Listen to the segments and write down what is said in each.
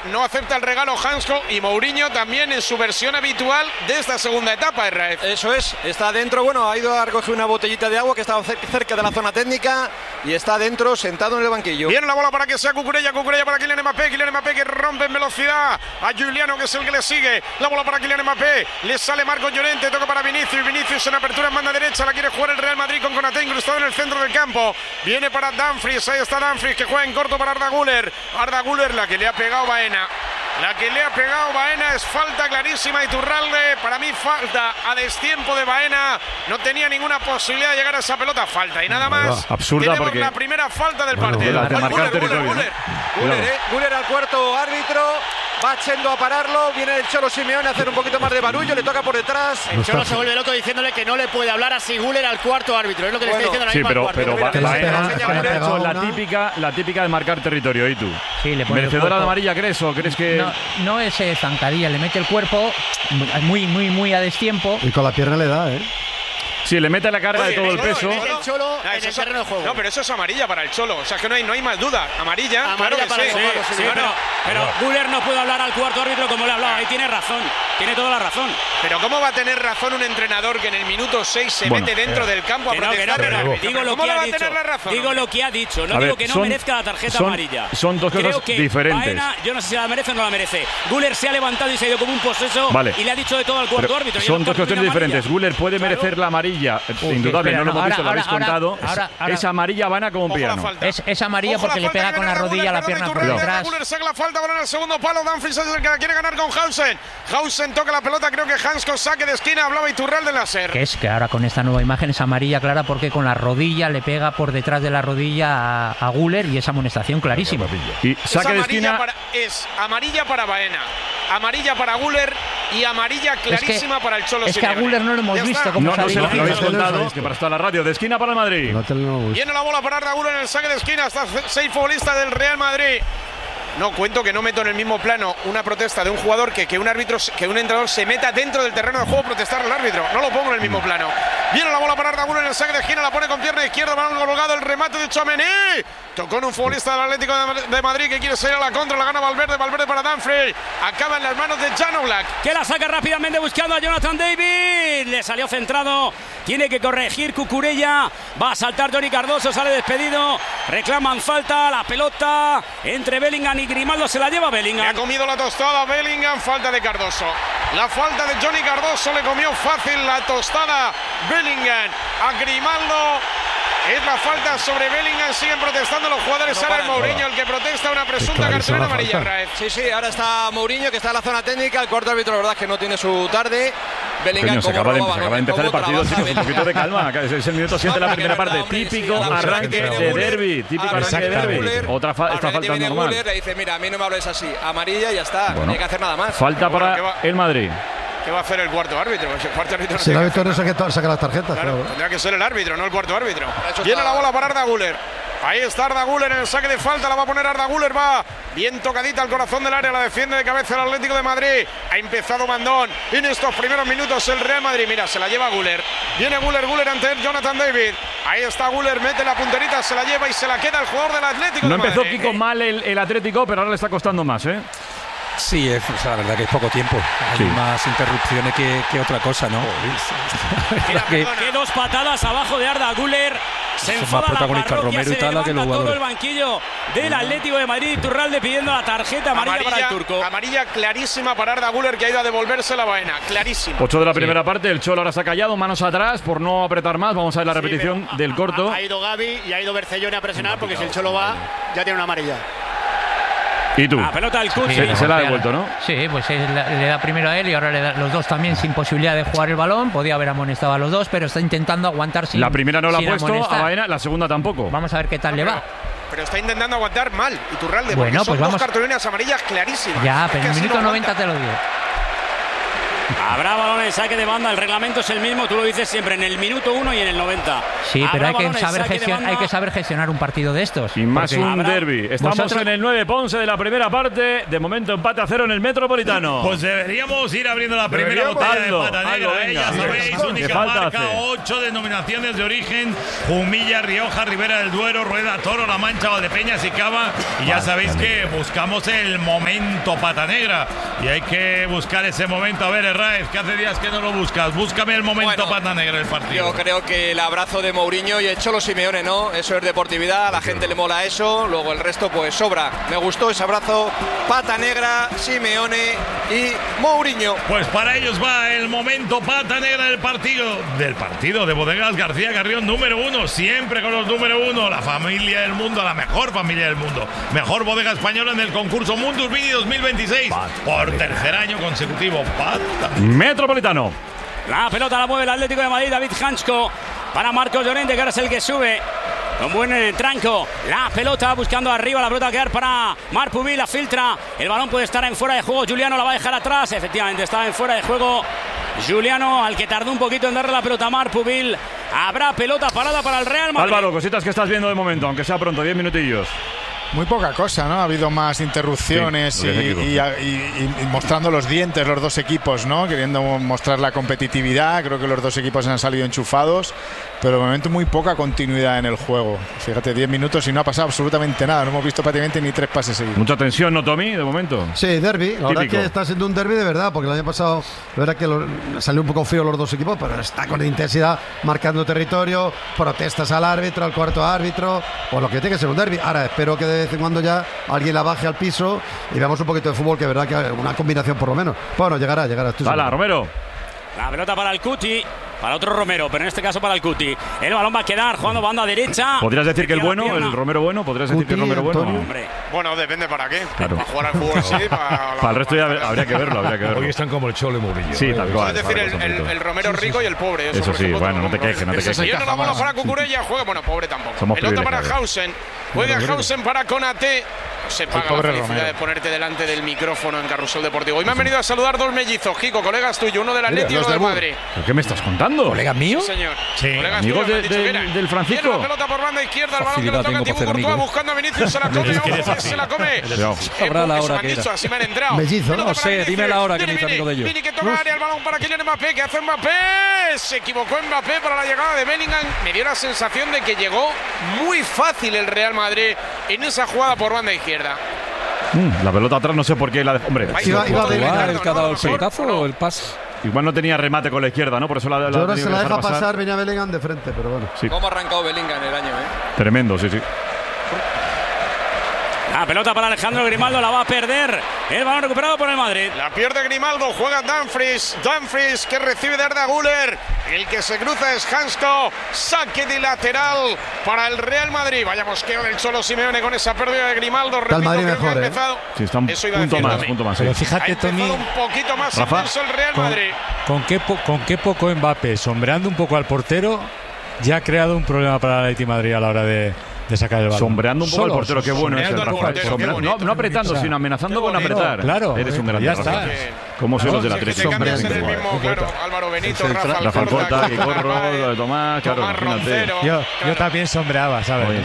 no acepta el regalo Hansko y Mourinho también en su versión habitual de esta segunda etapa, Raef. Eso es, está dentro, bueno, ha ido a recoger una botellita de agua que estaba cerca de la zona técnica y está dentro, sentado en el banquillo. Viene la bola para que sea Cucurella para Kylian Mbappé que rompe en velocidad a Giuliano, que es el que le sigue. La bola para Kylian Mbappé, le sale Marcos Llorente, toca para Vinicius en apertura en banda derecha, la quiere jugar el Real Madrid con Konaté incrustado en el centro del campo. Viene para Dumfries, ahí está Dumfries que juega en corto para Arda Güler, la que le ha pegado Baena. La que le ha pegado Baena es falta clarísima Iturralde. Para mí falta a destiempo de Baena. No tenía ninguna posibilidad de llegar a esa pelota. Falta y nada más. Absurda. Tenemos porque la primera falta del partido. De marcar territorio. Güler al cuarto árbitro. Va Chendo a pararlo. Viene el Cholo Simeone a hacer un poquito más de barullo. Le toca por detrás. El Cholo se vuelve loco diciéndole que no le puede hablar así Güler al cuarto árbitro. Es lo que le está diciendo la misma al cuarto. Baena la típica de marcar territorio. ¿Y tú? Sí, le pone ¿merecedora de amarilla crees o crees que...? No es zancadilla, le mete el cuerpo muy a destiempo. Y con la pierna le da, Sí, le mete la carga de todo el peso. El Cholo en el terreno de juego. No, pero eso es amarilla para el Cholo. O sea, es que no hay más duda. Amarilla para sí. Sí, pero Güler no puede hablar al cuarto árbitro como le hablaba. Ahí tiene razón. Tiene toda la razón. Pero ¿cómo va a tener razón un entrenador que en el minuto 6 se mete dentro del campo a protestar? Digo lo que ha dicho. Digo lo que ha dicho. No digo que no merezca la tarjeta amarilla. Son dos cosas diferentes. Baena, yo no sé si la merece o no la merece. Güler se ha levantado y se ha ido como un poseso y le ha dicho de todo al cuarto árbitro. Son dos cuestiones diferentes. Güler puede merecer la amarilla. Indudable, no lo hemos visto, lo habéis contado. Es amarilla Baena como un piano. Es amarilla porque le pega con la rodilla a la pierna por detrás. Güler saca la falta, en el segundo palo. Dumfries es el que la quiere ganar con Hausen. Hausen toca la pelota, creo que Hansko saque de esquina. Hablaba Iturralde del láser. Que es que ahora con esta nueva imagen es amarilla clara porque con la rodilla le pega por detrás de la rodilla a Güler y es amonestación clarísima. Y saque de esquina. Es amarilla para Baena, amarilla para Güler y amarilla clarísima para el Cholo Simeone. Es que a Güler no lo hemos visto como no se lo habéis contado. Que para estar la radio de esquina para el Madrid. Viene la bola para Arda Güler en el saque de esquina. Está 6 futbolistas del Real Madrid. No, cuento que no meto en el mismo plano una protesta de un jugador que un entrenador se meta dentro del terreno de juego a protestar al árbitro. No lo pongo en el mismo plano. Viene la bola para Arda Güler en el saque de esquina, la pone con pierna izquierda, balón colgado, el remate de Tchouaméni. Tocó en un futbolista del Atlético de Madrid que quiere salir a la contra, la gana Valverde para Dumfries. Acaba en las manos de Jan Oblak. Que la saca rápidamente buscando a Jonathan David. Le salió centrado. Tiene que corregir Cucurella. Va a saltar Johnny Cardoso, sale despedido. Reclaman falta, la pelota entre Bellingham y Grimaldo, se la lleva Bellingham. Le ha comido la tostada Bellingham, falta de Cardoso. La falta de Johnny Cardoso le comió fácil la tostada Bellingham a Grimaldo. Es la falta sobre Bellingham, siguen protestando los jugadores. Ahora es Mourinho el que protesta una presunta cartulina amarilla, Raef. Sí, ahora está Mourinho que está en la zona técnica. El cuarto árbitro, la verdad es que no tiene su tarde. Bellingham se acaba de empezar el partido, chicos, un poquito de calma. Es el minuto 7 de la primera parte. Típico arranque de derbi. Esta falta normal. Le dice, mira, a mí no me hables así. Amarilla y ya está. No hay que hacer nada más. Falta para el Madrid. ¿Qué va a hacer el cuarto árbitro? El cuarto árbitro si el árbitro no saca las tarjetas. Claro, tendría que ser el árbitro, no el cuarto árbitro. Viene la bola para Arda Güler. Ahí está Arda Güler en el saque de falta, la va a poner Arda Güler, va bien tocadita al corazón del área, la defiende de cabeza el Atlético de Madrid. Ha empezado Mandón en estos primeros minutos el Real Madrid. Mira, se la lleva Güler. Viene Güler ante Jonathan David. Ahí está Güler, mete la punterita, se la lleva y se la queda el jugador del Atlético de Madrid. No empezó Kiko mal el Atlético, pero ahora le está costando más, ¿eh? Sí, la verdad que es poco tiempo. Hay más interrupciones que otra cosa, ¿no? Que 2 patadas abajo de Arda Güler. Se enfada la parroquia, se levanta todo el banquillo del Atlético de Madrid. Iturralde pidiendo la tarjeta amarilla para el turco. Amarilla clarísima para Arda Güler, que ha ido a devolverse la Baena. Clarísima. 8 de la primera parte. El Cholo ahora se ha callado, manos atrás por no apretar más. Vamos a ver la repetición del corto. Ha ido Gavi y ha ido Bercellone a presionar porque si el Cholo va, ya tiene una amarilla. ¿Y tú? La pelota del Cuchi. Se la ha devuelto, ¿no? Sí, pues le da primero a él y ahora le da los dos también sin posibilidad de jugar el balón. Podía haber amonestado a los dos, pero está intentando aguantar sin. La primera no la ha puesto amonestar. a Baena, la segunda tampoco. Vamos a ver qué tal le va. Pero está intentando aguantar mal Iturralde, bueno, porque son pues vamos. 2 cartulinas amarillas clarísimas. Ya, pero en el minuto 90 te lo digo. Habrá balón en saque de banda. El reglamento es el mismo, tú lo dices siempre, en el minuto 1 y en el 90. Sí, pero hay Habrá que saber gestionar un partido de estos. Y más porque un derbi. Estamos en el 9 Ponce de la primera parte. De momento empate a 0 en el Metropolitano. Pues deberíamos ir abriendo la primera botella de pata negra. Ya sabéis, única marca, 8 denominaciones de origen: Jumilla, Rioja, Ribera del Duero, Rueda, Toro, La Mancha, Valdepeñas y Cava. Y ya sabéis que buscamos el momento pata negra. Y hay que buscar ese momento. A ver, Herráez, que hace días que no lo buscas. Búscame el momento pata negra del partido. Yo creo que el abrazo de Mourinho y el Cholo Simeone, ¿no? Eso es deportividad, a la gente le mola eso. Luego el resto pues sobra. Me gustó ese abrazo pata negra, Simeone y Mourinho. Pues para ellos va el momento pata negra del partido de Bodegas García Carrión, número 1, siempre con los número 1, la familia del mundo, la mejor familia del mundo, mejor bodega española en el concurso Mundus Vini 2026, por tercer año consecutivo. Metropolitano. La pelota la mueve el Atlético de Madrid, David Hansko para Marcos Llorente, que ahora es el que sube. Con buen tranco, la pelota buscando arriba, la pelota va a quedar para Marc Pubil, la filtra, el balón puede estar en fuera de juego, Juliano la va a dejar atrás, efectivamente está en fuera de juego Juliano, al que tardó un poquito en darle la pelota a Marc Pubil. Habrá pelota parada para el Real Madrid. Álvaro, cositas que estás viendo de momento, aunque sea pronto, 10 minutillos. Muy poca cosa, ¿no? Ha habido más interrupciones sí, y mostrando los dientes los dos equipos, ¿no? Queriendo mostrar la competitividad. Creo que los dos equipos han salido enchufados, pero de momento muy poca continuidad en el juego. Fíjate, 10 minutos y no ha pasado absolutamente nada. No hemos visto prácticamente ni 3 pases seguidos. Mucha tensión, ¿no, Tommy, de momento? Sí, derbi. La verdad es que está siendo un derbi de verdad, porque el año pasado, la verdad que salió un poco frío los dos equipos, pero está con intensidad, marcando territorio, protestas al árbitro, al cuarto árbitro, o lo que tiene que ser un derbi. Ahora espero que de vez en cuando ya alguien la baje al piso y veamos un poquito de fútbol, que es verdad que una combinación por lo menos. Bueno, llegará. Hala, Romero. La pelota para el Cuti, para otro Romero, pero en este caso para el Cuti. El balón va a quedar jugando banda derecha. ¿Podrías decir que el bueno, el Romero bueno? ¿Podrías decir que el Romero bueno? Hombre. Bueno, depende para qué. Claro. Para jugar al fútbol sí, para el resto ya habría que verlo. Hoy están como el Cholo y Mourinho. Sí, tal cual. Es decir, el Romero rico y el pobre. Eso sí, bueno, no te quejes. Y la bola para Cucurella, juega, bueno, pobre tampoco. Pelota para Hausen, juega Hausen para Konate. Se paga la felicidad de ponerte delante del micrófono en Carrusel Deportivo. Y me han venido a saludar dos mellizos, Kiko, colegas tuyos, uno del Atlético y uno del Madrid. ¿Qué me estás contando? ¿Colegas míos? Sí, señor. Sí. Amigos del Francisco. Tiene la pelota por banda izquierda, el balón que le toca a Thibaut Courtois, buscando a Vinicius, se la come, se la come. Sabrá la hora que era. Así me han entrado. Mellizo, no sé, dime la hora que me hizo amigo de ellos. Vini que toca área, el balón para Kylian Mbappé, que hace Mbappé. Se equivocó Mbappé para la llegada de Bellingham. Me dio la sensación de que llegó muy fácil el Real Madrid en esa jugada por banda izquierda. La pelota atrás, no sé por qué la dejó. Hombre, iba el que ha dado el pelotazo o el pase. Igual no tenía remate con la izquierda, ¿no? Por eso la ahora se la deja pasar, venía Bellingham de frente, pero bueno. Sí. ¿Cómo ha arrancado Bellingham el año, Tremendo, sí. La pelota para Alejandro Grimaldo, la va a perder. El balón recuperado por el Madrid. La pierde Grimaldo, juega Dumfries. Dumfries que recibe de Arda Güler. El que se cruza es Hansko. Saque de lateral para el Real Madrid. Vaya mosqueo del Cholo Simeone con esa pérdida de Grimaldo. Repito, el Madrid mejor, Sí, está un punto más. Pero fíjate, Tony, un poquito más intenso el Real Madrid. Con qué poco Mbappé, sombreando un poco al portero, ya ha creado un problema para el Atlético de Madrid a la hora de sacar el balón. Sombreando un poco al portero, qué bueno es el Rafael. No apretando, sino amenazando con apretar. Claro, eres un gran ya está. Como son los del Atlético. Claro, Álvaro Benito, Rafa Alcorta, Corro, Tomás, claro, imagínate. Yo también sombreaba, ¿sabes?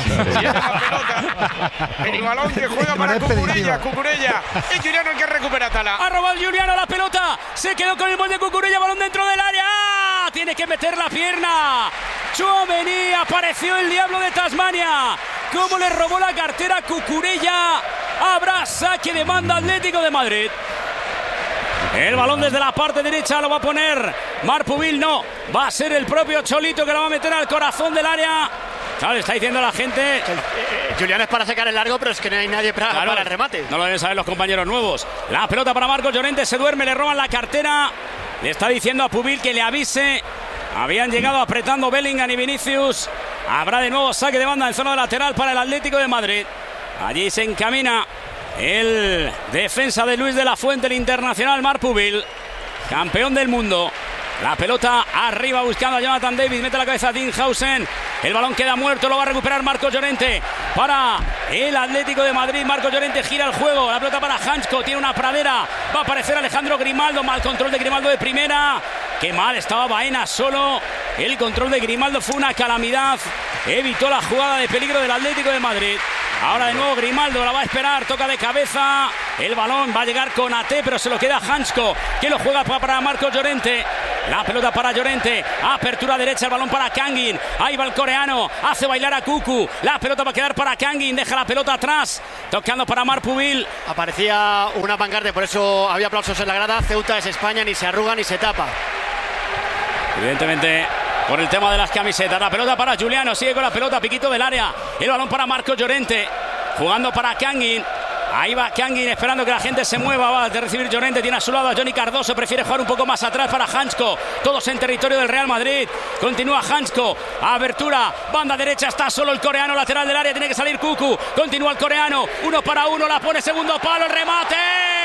El balón que juega para Cucurella. Es Juliano el que recupera Tala. Ha robado Juliano la pelota. Se quedó con el gol de Cucurella, balón dentro del área. Tiene que meter la pierna. Tchouaméni, apareció el diablo de Tasmania. Cómo le robó la cartera a Cucurella. Habrá saque de banda Atlético de Madrid. El balón desde la parte derecha lo va a poner Marc Pubil. No, va a ser el propio Cholito que lo va a meter al corazón del área. Claro, le está diciendo a la gente. Julián es para sacar el largo, pero es que no hay nadie para el remate. No lo deben saber los compañeros nuevos. La pelota para Marcos Llorente, se duerme, le roban la cartera. Le está diciendo a Pubil que le avise. Habían llegado apretando Bellingham y Vinicius. Habrá de nuevo saque de banda en zona lateral para el Atlético de Madrid. Allí se encamina el defensa de Luis de la Fuente, el internacional Marc Pubil, campeón del mundo. La pelota arriba buscando a Jonathan David, mete la cabeza a Dinhausen. El balón queda muerto, lo va a recuperar Marcos Llorente para el Atlético de Madrid. Marcos Llorente gira el juego, la pelota para Hansko, tiene una pradera, va a aparecer Alejandro Grimaldo, mal control de Grimaldo de primera, qué mal estaba Baena solo, el control de Grimaldo fue una calamidad, evitó la jugada de peligro del Atlético de Madrid. Ahora de nuevo Grimaldo la va a esperar, toca de cabeza, el balón va a llegar con AT, pero se lo queda Hansko, que lo juega para Marcos Llorente. La pelota para Llorente, apertura derecha, el balón para Kangin, ahí va el coreano, hace bailar a Cucu, la pelota va a quedar para Kangin, deja la pelota atrás, tocando para Marpubil. Aparecía una pancarta, por eso había aplausos en la grada. Ceuta es España, ni se arruga ni se tapa. Evidentemente por el tema de las camisetas. La pelota para Juliano, sigue con la pelota, piquito del área, el balón para Marcos Llorente, jugando para Kangin. Ahí va Kangin esperando que la gente se mueva, va a recibir Llorente, tiene a su lado a Johnny Cardoso, prefiere jugar un poco más atrás para Hansko, todos en territorio del Real Madrid, continúa Hansko, abertura, banda derecha, está solo el coreano, lateral del área, tiene que salir Cucu, continúa el coreano, 1 para 1, la pone segundo palo, el remate,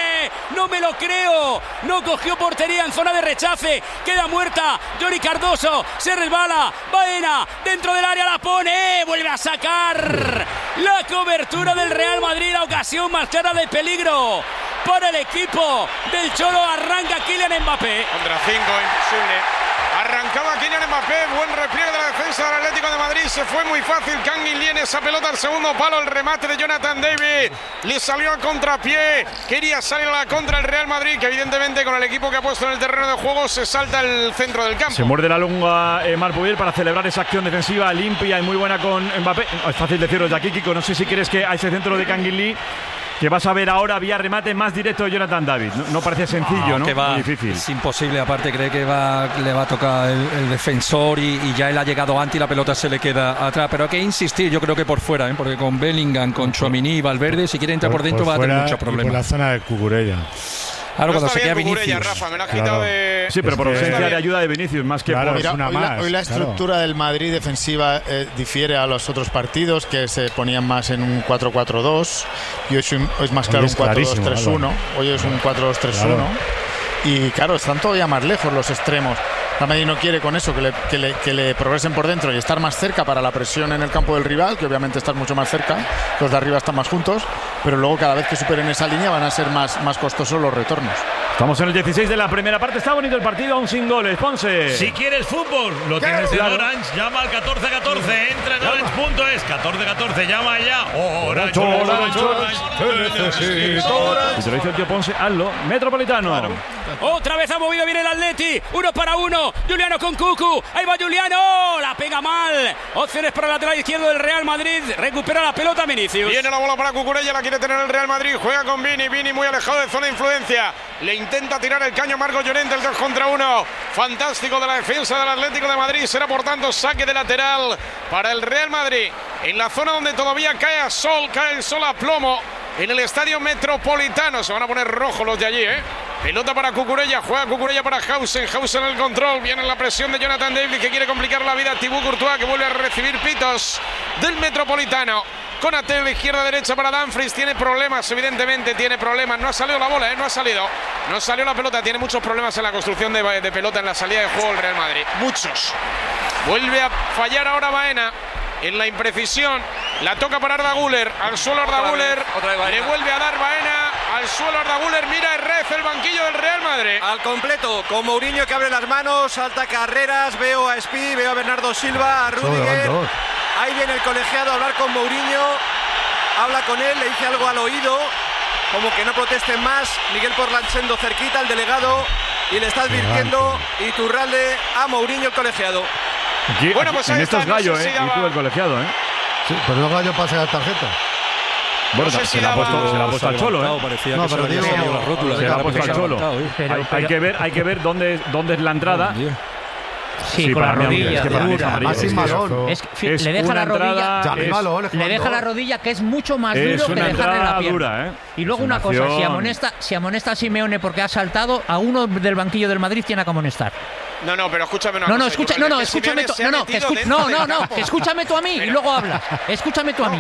no me lo creo, no cogió portería en zona de rechace, queda muerta, Johnny Cardoso, se resbala, Baena, dentro del área la pone, vuelve a sacar, la cobertura del Real Madrid, la ocasión más clara de peligro para el equipo del Cholo, arranca Kylian Mbappé. Contra 5, imposible. Arrancaba Kylian Mbappé, buen repliegue de la defensa del Atlético de Madrid, se fue muy fácil, Kangin Lee en esa pelota al segundo palo, el remate de Jonathan David, le salió a contrapié, quería salir a la contra el Real Madrid, que evidentemente con el equipo que ha puesto en el terreno de juego se salta el centro del campo. Se muerde la lengua Marpubil para celebrar esa acción defensiva limpia y muy buena con Mbappé. Es fácil decirlo de aquí, Kiko, no sé si quieres que a ese centro de Kangin Lee que vas a ver ahora vía remate más directo de Jonathan David. No parece sencillo, ¿no? Muy difícil. Es imposible, aparte cree que le va a tocar el defensor y ya él ha llegado antes y la pelota se le queda atrás. Pero hay que insistir, yo creo que por fuera, porque con Bellingham, con Tchouaméni y Valverde, si quiere entrar por dentro va a tener muchos problemas. Por la zona de Cucurella. Claro, no cuando se queda Cucurella, Vinicius. Rafa, me la has quitado de... Sí, pero por ausencia de ayuda de Vinicius, más que claro, por mira, una más. Hoy la estructura del Madrid defensiva difiere a los otros partidos, que se ponían más en un 4-4-2, y hoy es más claro un 4-2-3-1. Hoy es un 4-2-3-1. Claro. Y claro, están todavía más lejos los extremos. Real Madrid no quiere con eso que le progresen por dentro y estar más cerca para la presión en el campo del rival, que obviamente están mucho más cerca, los de arriba están más juntos, pero luego cada vez que superen esa línea van a ser más costosos los retornos. Estamos en el 16 de la primera parte, está bonito el partido, aún sin goles, Ponce. Si quieres fútbol, lo tienes en Orange, llama al 1414, entra en orange.es, 1414, llama ya. Orange, te lo dice el tío Ponce, hazlo, Metropolitano. Claro. Otra vez ha movido bien el Atleti, 1 para 1, Juliano con Cucu, ahí va Juliano, la pega mal, opciones para el lateral izquierdo del Real Madrid, recupera la pelota Vinicius. Viene la bola para Cucurella, la quiere tener el Real Madrid, juega con Vini muy alejado de zona de influencia, le intenta tirar el caño Marcos Llorente, el 2 contra 1, fantástico de la defensa del Atlético de Madrid, será por tanto saque de lateral para el Real Madrid, en la zona donde todavía cae el sol a plomo, en el estadio Metropolitano, se van a poner rojos los de allí, pelota para Cucurella, juega Cucurella para Hausen en el control, viene la presión de Jonathan David que quiere complicar la vida a Thibaut Courtois, que vuelve a recibir pitos del Metropolitano. Con Ate de izquierda a derecha para Dumfries, tiene problemas, evidentemente tiene problemas, no ha salido la bola, no salió la pelota, tiene muchos problemas en la construcción de pelota en la salida de juego el Real Madrid, muchos. Vuelve a fallar ahora Baena en la imprecisión, la toca para Arda Güler, al suelo Arda Güler, le vuelve a dar Baena, al suelo Arda Güler, mira Herrez, el banquillo del Real Madrid. Al completo, con Mourinho que abre las manos, salta carreras, veo a Spi, veo a Bernardo Silva, a Rüdiger. Ahí viene el colegiado a hablar con Mourinho, habla con él, le dice algo al oído, como que no protesten más. Miguel Porlanchendo cerquita, el delegado, y le está advirtiendo Iturralde a Mourinho, el colegiado. Aquí, bueno, pues en estos gallos, y tú el colegiado, Sí, pero no gallo pasa la tarjeta. Bueno, no sé se la ha puesto al Cholo, Parecía que se le había salido la rótula. Se la ha puesto al Cholo. Hay que ver dónde es la entrada. Sí, con la rodilla. Le deja la rodilla. Le deja la rodilla, que es mucho más duro que dejarle la pierna. Dura, Y luego una cosa, si amonesta a Simeone porque ha saltado, a uno del banquillo del Madrid tiene que amonestar. No, pero escúchame escúchame tú a mí y luego hablas. Escúchame tú a mí.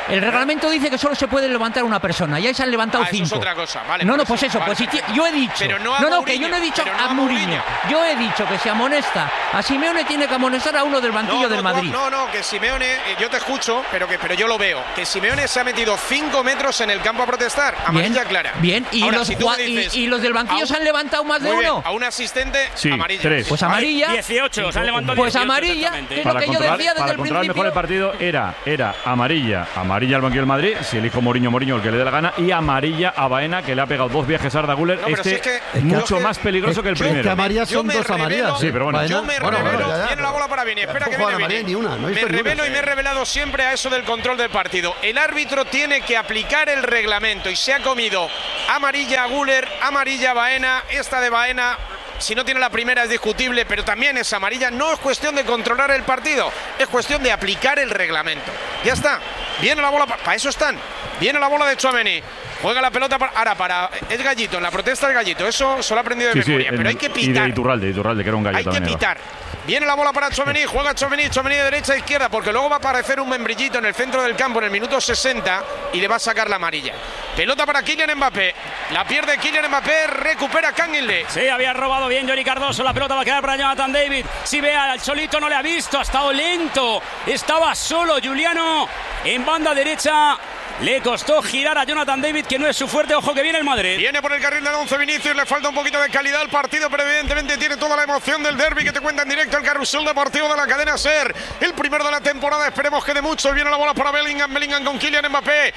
El reglamento dice que solo se puede levantar una persona, y ahí se han levantado 5. Eso es otra cosa, vale. No, pues eso, vale, pues yo he dicho. Pero no, que yo no he dicho a Mourinho. Yo he dicho que si amonesta a Simeone tiene que amonestar a uno del banquillo del Madrid. No, que Simeone, yo te escucho, pero yo lo veo. Que Simeone se ha metido 5 metros en el campo a protestar. Amarilla clara. Bien, y, ahora, y los del banquillo se han levantado más de uno. A un asistente, sí, amarilla. 3. Pues amarilla. 18, se han levantado 18. Pues amarilla, que es lo que yo decía desde el principio. Para controlar mejor el partido era amarilla al banquillo del Madrid, si elijo Mourinho el que le dé la gana, y amarilla a Baena, que le ha pegado 2 viajes a Arda Güler. Es mucho más peligroso que el primero. Es que amarillas son 2 amarillas. Sí, pero bueno. Yo me revelo, viene la bola para Vini, espera que viene Vini. Me revelo y me he revelado siempre a eso del control del partido. El árbitro tiene que aplicar el reglamento y se ha comido amarilla a Güler, amarilla a Baena, esta de Baena. Si no tiene la primera es discutible, pero también es amarilla. No es cuestión de controlar el partido, es cuestión de aplicar el reglamento. Ya está. Viene la bola, para eso están. Viene la bola de Tchouaméni. Juega la pelota es Gallito, en la protesta es Gallito. Eso se lo ha aprendido de memoria, pero hay que pitar. Y de Iturralde, que era un gallo también. Hay que pitar. Viene la bola para Tchouaméni, juega Tchouaméni de derecha a izquierda, porque luego va a aparecer un membrillito en el centro del campo en el minuto 60 y le va a sacar la amarilla. Pelota para Kylian Mbappé. La pierde Kylian Mbappé, recupera Canguilhe. Sí, había robado bien Johnny Cardoso. La pelota va a quedar para Jonathan David. Si ve al solito, no le ha visto, ha estado lento. Estaba solo Juliano en banda derecha. Le costó girar a Jonathan David, que no es su fuerte. Ojo que viene el Madrid. Viene por el carril del 11 Vinicius. Le falta un poquito de calidad al partido, pero evidentemente tiene toda la emoción del derbi que te cuenta en directo el carrusel deportivo de la cadena SER. El primero de la temporada, esperemos que de mucho. Viene la bola para Bellingham con Kylian Mbappé.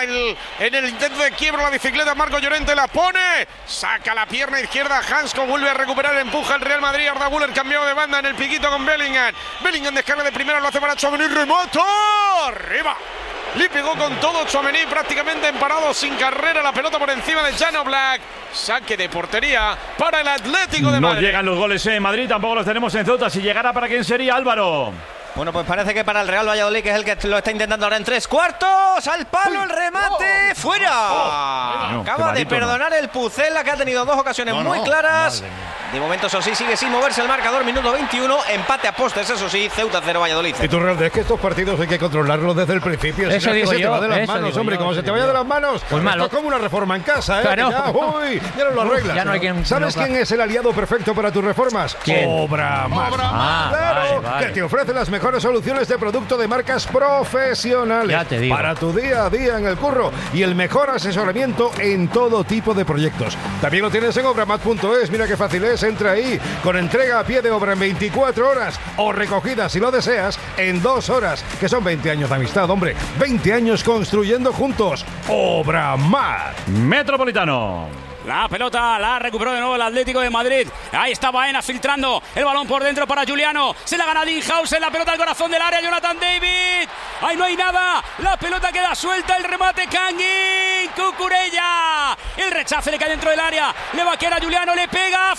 En el intento de quiebra la bicicleta, Marco Llorente la pone. Saca la pierna izquierda. Hansko vuelve a recuperar, empuja el Real Madrid. Arda Güler cambiado de banda en el piquito con Bellingham. Bellingham descarga de primera, lo hace para Tchouaméni. ¡Remata! ¡Arriba! Le pegó con todo Tchouaméni, prácticamente emparado, sin carrera, la pelota por encima de Jan Oblak. Saque de portería para el Atlético de Madrid. No llegan los goles en Madrid, tampoco los tenemos en Ceuta. Si llegara, ¿para quién sería, Álvaro? Bueno, pues parece que para el Real Valladolid, que es el que lo está intentando ahora en 3/4. Al palo el remate. ¡Fuera! Acaba de perdonar el Pucela, que ha tenido 2 ocasiones muy claras. De momento, eso sí, sigue sin moverse el marcador. Minuto 21, empate a postes, eso sí. Ceuta 0, Valladolid. Y tú, Real, es que estos partidos hay que controlarlos desde el principio. Eso digo yo. Se te va de las manos, hombre. Como se te vaya de las manos, pues malo. Esto es como una reforma en casa, ¿eh? Claro. Ya no lo arreglas. Ya no hay quien, ¿Sabes quién es el aliado perfecto para tus reformas? ¿Quién? Obramar. Claro, vale. que te ofrece las mejores soluciones de producto de marcas profesionales. Ya te digo. Para tu día a día en el curro y el mejor asesoramiento en todo tipo de proyectos. También lo tienes en obramat.es. Mira qué fácil es. Entra ahí con entrega a pie de obra en 24 horas o recogida, si lo deseas, en 2 horas. Que son 20 años de amistad, hombre. 20 años construyendo juntos. Obramat. Metropolitano. La pelota la recuperó de nuevo el Atlético de Madrid. Ahí está Baena filtrando el balón por dentro para Juliano. Se la gana Dinhausen, la pelota al corazón del área. Jonathan David. Ahí no hay nada. La pelota queda suelta. El remate Kangin. Cucurella. El rechace le cae dentro del área. Le va a quedar a Juliano. Le pega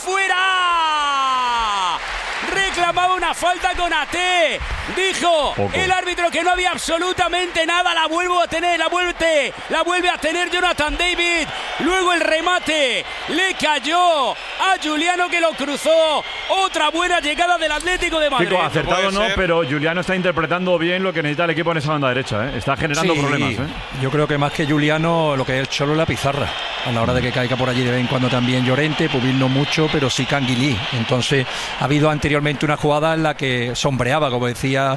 afuera. Reclamaba una falta con AT. Dijo el árbitro que no había absolutamente nada. La vuelve a tener Jonathan David. Luego el remate le cayó a Juliano, que lo cruzó. Otra buena llegada del Atlético de Madrid. Chico, acertado no, pero Juliano está interpretando bien lo que necesita el equipo en esa banda derecha, ¿eh? Está generando problemas, ¿eh? Yo creo que más que Juliano, lo que es el Cholo es la pizarra. A la hora de que caiga por allí de vez en cuando también Llorente, Pubil no mucho, pero sí Canguilí. Entonces ha habido anteriormente una jugada en la que sombreaba, como decía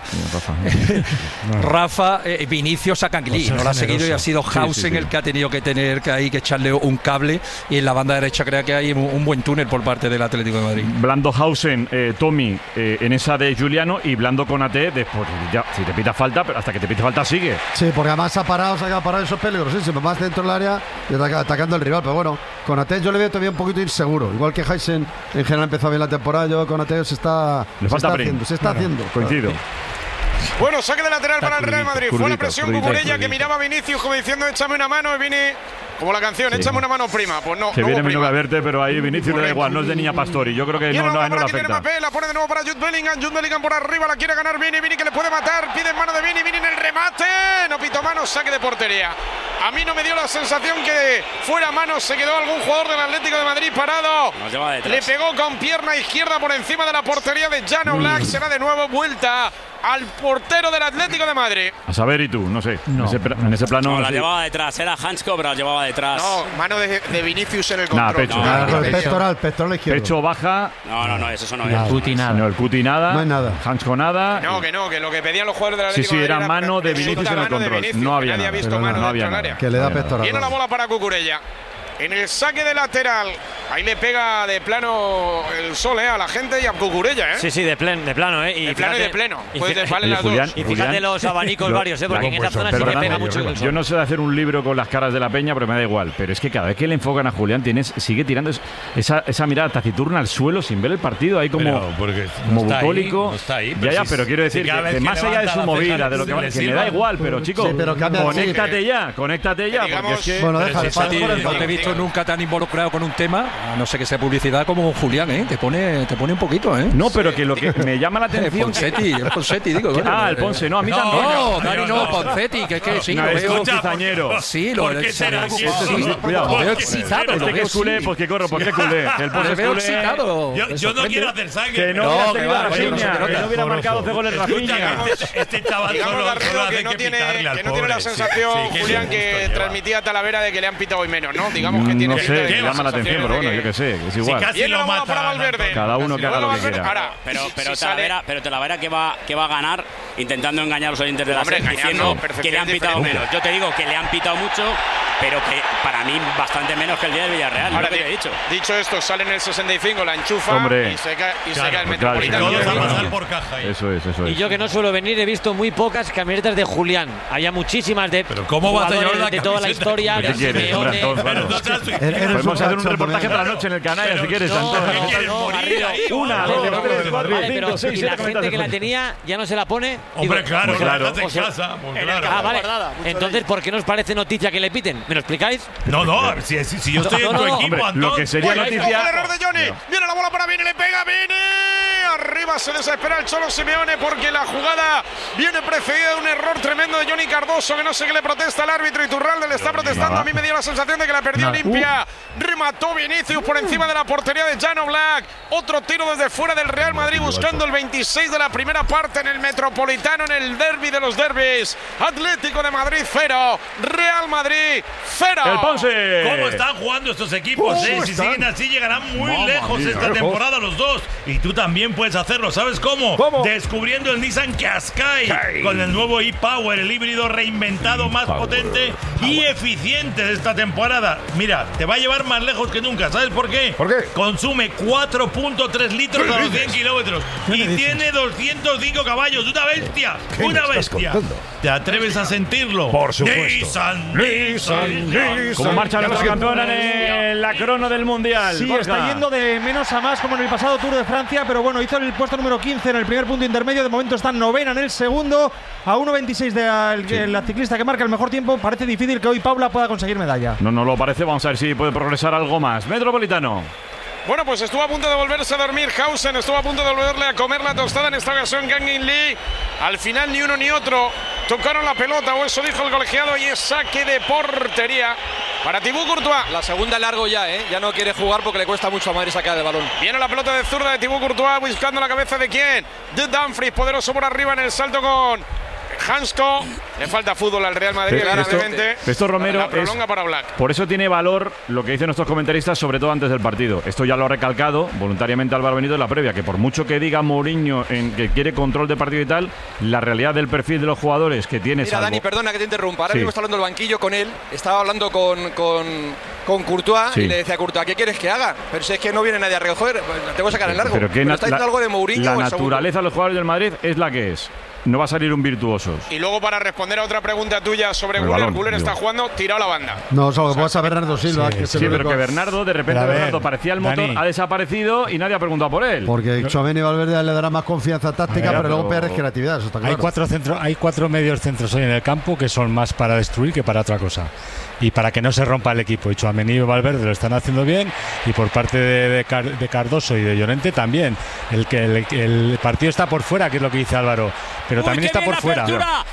Rafa, Vinicius a Canguilí. No lo ha seguido y ha sido Hausen el que ha tenido que tener que echarle un cable, y en la banda derecha creo que hay un buen túnel por parte del Atlético de Madrid. Blando Hausen, Tommy en esa de Juliano, y Blando con AT después. Ya, si te pita falta, pero hasta que te pite falta sigue. Sí, porque además se ha parado, eso es peligrosísimo. Más dentro del área y atacando al rival. Pero bueno, con AT yo le veo todavía un poquito inseguro. Igual que Hausen en general empezó bien la temporada, yo con AT se está haciendo. Coincido. Bueno, saque de lateral para el Real Madrid. Fue la presión Cucurella, que miraba a Vinicius como diciendo échame una mano, y viene como la canción, échame una mano, prima. Pues no. Que viene menos a verte, pero ahí Vinicius le da igual, no es de niña Pastori. Yo creo que no le afecta. Mbappé, la pone de nuevo para Jude Bellingham por arriba, la quiere ganar Vini que le puede matar, pide en mano de Vini en el remate. No pitó mano, saque de portería. A mí no me dio la sensación que fuera mano, se quedó algún jugador del Atlético de Madrid parado. Le pegó con pierna izquierda por encima de la portería de Jan Oblak. Será de nuevo vuelta al portero del Atlético de Madrid. A saber, y tú, no sé. En ese plano. No, la llevaba detrás, era Hansko, pero la llevaba detrás. No, mano de Vinicius en el control. Pecho. Pectoral izquierdo. Pecho baja. No, eso no es. El Cuti nada. No, el Cuti nada. No hay nada. Hansko nada. Que lo que pedían los jugadores del Atlético Sí, de era Madrid mano de Vinicius en el control. No había nadie nada. ha visto mano No había dentro del nada. área. Que le da pectoral. Viene la bola para Cucurella. En el saque de lateral, ahí le pega de plano el sol a la gente y a Cucurella. Sí, de plano. De plano y de pleno. Valen las Julián, dos. Y fíjate los abanicos varios, porque en esa zona sí que pega mucho el sol. Yo no sé hacer un libro con las caras de la peña, pero me da igual. Pero es que cada vez que le enfocan a Julián, sigue tirando esa mirada taciturna al suelo sin ver el partido, ahí como bucólico. No está ahí, ya, pero quiero decir que más allá de su movida, de lo que me da igual, pero chicos, conéctate ya, porque es que. Bueno, déjale. No te he visto nunca tan involucrado con un tema, a no ser que sea publicidad, como Julián, ¿eh? Te pone un poquito, ¿eh? No, pero que lo que me llama la atención. Ponsetti, digo. El Ponce, no, a mí también. No, Dani, no, Ponsetti, que sí, lo veo cizañero. Sí, lo veo. Cuidado, Lo veo excitado. Este que es culé, pues que corro, porque culé. El Ponce es veo culé. excitado. Yo no quiero hacer sangre. Que no hubiera tenido a Rafinha, que no hubiera marcado 12 goles Rafinha. Este chaval solo hace que pitarle al que no tiene la sensación, Julián, que transmitía a Talavera de que le han pitado hoy menos, ¿no? Digamos que tiene. No sé, me llama la atención, pero bueno, yo qué sé, es igual. Casi lo mata para Valverde. Cada uno que haga lo que quiera. Pero Talavera que va a ganar intentando engañar a los oyentes de la serie diciendo que le han pitado menos. Yo te digo que le han pitado mucho, pero que para mí bastante menos que el día del Villarreal. Ahora lo que te he dicho. Dicho esto, sale en el 65, la enchufa y se cae el Metropolitano. Eso es. Y yo que no suelo venir he visto muy pocas camisetas de Julián. Había muchísimas de jugadores de toda la historia. ¿Qué quieres? Podemos hacer un reportaje para la noche en el canal, si quieres. Una, dos, tres, cuatro, cinco, seis, y la gente que la tenía ya no se la pone. Hombre, claro, en casa. Vale. Entonces, ¿por qué nos parece noticia que le piten? ¿Me lo explicáis? No, si yo estoy en tu equipo, Antón. Lo que sería noticia. El error de Johnny. Viene la bola para Vini, le pega Vini. Arriba se desespera el Cholo Simeone porque la jugada viene precedida de un error tremendo de Johnny Cardoso, que no sé qué le protesta al árbitro. Iturralde le está protestando. A mí me dio la sensación de que la perdió limpia. Remató Vinicius por encima de la portería de Jan Oblak. Otro tiro desde fuera del Real Madrid buscando el 26 de la primera parte en el Metropolitano, en el derbi de los derbis. Atlético de Madrid 0, Real Madrid 0. El Ponce. ¿Cómo están jugando estos equipos? Si siguen así llegarán muy lejos esta temporada los dos. Y tú también puedes hacerlo. ¿Sabes cómo? Descubriendo el Nissan Qashqai con el nuevo e-Power, el híbrido reinventado más potente y eficiente de esta temporada. Mira, te va a llevar más lejos que nunca. ¿Sabes por qué? ¿Por qué? Consume 4.3 litros a los 100 kilómetros y tiene 205 caballos. ¡Una bestia! ¡Una bestia! ¿Te atreves a sentirlo? Por supuesto. Nissan. ¿Cómo marcha nuestra campeona en la crono del Mundial? Sí, está yendo de menos a más como en el pasado Tour de Francia, pero bueno, hizo el puesto número 15 en el primer punto intermedio. De momento está novena en el segundo, a 1.26 de la ciclista que marca el mejor tiempo. Parece difícil que hoy Paula pueda conseguir medalla. No lo parece. Vamos a ver si puede progresar algo más. Metropolitano. Bueno, pues estuvo a punto de volverse a dormir Hausen, estuvo a punto de volverle a comer la tostada en esta ocasión Kangin Lee. Al final ni uno ni otro tocaron la pelota, o eso dijo el colegiado, y es saque de portería para Thibaut Courtois. La segunda largo ya, ya no quiere jugar porque le cuesta mucho a Madrid sacar el balón. Viene la pelota de zurda de Thibaut Courtois buscando la cabeza de quién, de Dumfries, poderoso por arriba en el salto con Hansko. Le falta fútbol al Real Madrid, claramente. Esto Romero la prolonga para Black. Por eso tiene valor lo que dicen nuestros comentaristas, sobre todo antes del partido. Esto ya lo ha recalcado voluntariamente Álvaro Benito en la previa, que por mucho que diga Mourinho en que quiere control de partido y tal, la realidad del perfil de los jugadores que tiene. Mira, Dani, perdona que te interrumpa. Ahora mismo está hablando el banquillo con él. Estaba hablando con Courtois y le decía a Courtois, ¿qué quieres que haga? Pero si es que no viene nadie a recoger, pues te voy a sacar en largo. Pero está diciendo algo de Mourinho. La naturaleza de los jugadores del Madrid es la que es. No va a salir un virtuosos. Y luego, para responder a otra pregunta tuya sobre Güler, está jugando tirado la banda. No, solo que pasa a Bernardo Silva. Pero que Bernardo, de repente, Bernardo parecía el motor, ha desaparecido y nadie ha preguntado por él. Porque Tchouaméni y Valverde le dará más confianza táctica, pero luego PR es creatividad, eso está claro. Hay cuatro medios centros hoy en el campo que son más para destruir que para otra cosa. Y para que no se rompa el equipo. Y Tchouaméni y Valverde lo están haciendo bien. Y por parte de Cardoso y de Llorente también. El partido está por fuera, que es lo que dice Álvaro. Pero también está por fuera. De Alex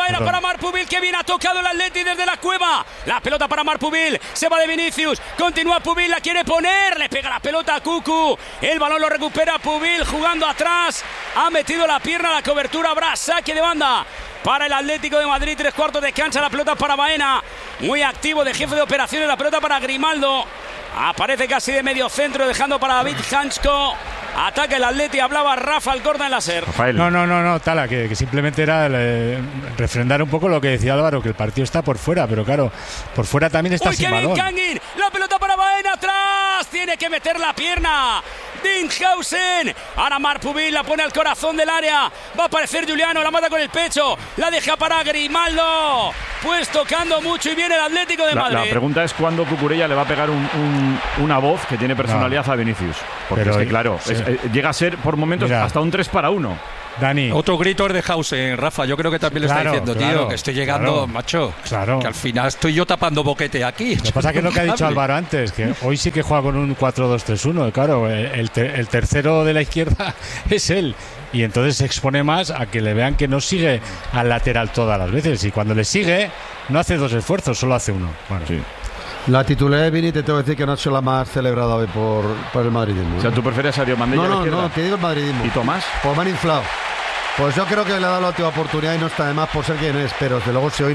Baena para Marpubil, que bien ha tocado el Atleti desde la cueva. La pelota para Marpubil, se va de Vinicius, continúa Pubil, la quiere poner, le pega la pelota a Cucu. El balón lo recupera Pubil jugando atrás. Ha metido la pierna a la cobertura, habrá saque de banda para el Atlético de Madrid. 3/4 de cancha, la pelota para Baena. Muy activo de jefe de operaciones, la pelota para Grimaldo. Aparece casi de medio centro, dejando para David Hansko. Ataca el Atleti, hablaba Rafa Alcorta en la SER. No, Tala, que simplemente era refrendar un poco lo que decía Álvaro, que el partido está por fuera, pero claro, por fuera también está sin balón. Kangin, la pelota para Baena, atrás, tiene que meter la pierna. Dinghausen, ahora Marpubil la pone al corazón del área, va a aparecer Juliano, la mata con el pecho, la deja para Grimaldo, pues tocando mucho y viene el Atlético de Madrid. La pregunta es cuándo Cucurella le va a pegar una voz que tiene personalidad a Vinicius, porque pero es que claro, llega a ser por momentos hasta un 3-1. Dani. Otro grito es de Hausen, Rafa. Yo creo que también le está diciendo, tío, que estoy llegando, macho. Claro. Que al final estoy yo tapando boquete aquí. Lo que pasa es que lo que ha dicho Álvaro antes, que hoy sí que juega con un 4-2-3-1. Claro, el tercero de la izquierda es él. Y entonces se expone más a que le vean que no sigue al lateral todas las veces. Y cuando le sigue, no hace dos esfuerzos, solo hace uno. Bueno, sí. La titularidad de Vini, te tengo que decir que no ha sido la más celebrada hoy por el madridismo. O sea, ¿tú prefieres a Diomandé? No, te digo el madridismo. ¿Y Tomás? Pues me han inflado. Pues yo creo que le ha dado la última oportunidad y no está de más por ser quien es, pero desde luego si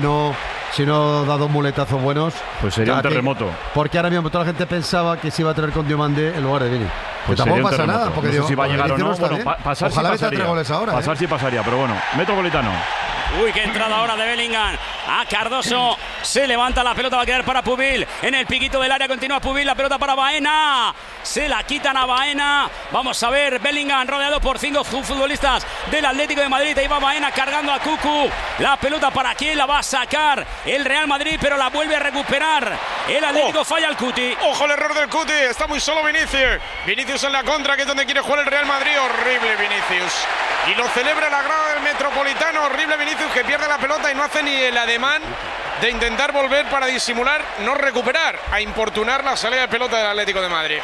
no da dos muletazos buenos, pues sería un terremoto. Porque ahora mismo toda la gente pensaba que se iba a tener con Diomandé en lugar de Vini. Pues tampoco pasa nada, porque no sé si va a llegar o no. Bueno, pasar ojalá sí pasaría. 3 goles ahora. Pasar sí pasaría, pero bueno, Metropolitano. Uy, qué entrada ahora de Bellingham a Cardoso, se levanta la pelota, va a quedar para Pubil, en el piquito del área continúa Pubil, la pelota para Baena, se la quitan a Baena, vamos a ver, Bellingham rodeado por 5 futbolistas del Atlético de Madrid, ahí va Baena cargando a Cucu, la pelota para quién, la va a sacar el Real Madrid, pero la vuelve a recuperar el Atlético, falla el Cuti. Ojo el error del Cuti, está muy solo Vinicius en la contra, que es donde quiere jugar el Real Madrid, horrible Vinicius, y lo celebra la grada del Metropolitano, horrible Vinicius, que pierde la pelota y no hace ni el ademán de intentar volver para disimular, no recuperar, a importunar la salida de pelota del Atlético de Madrid.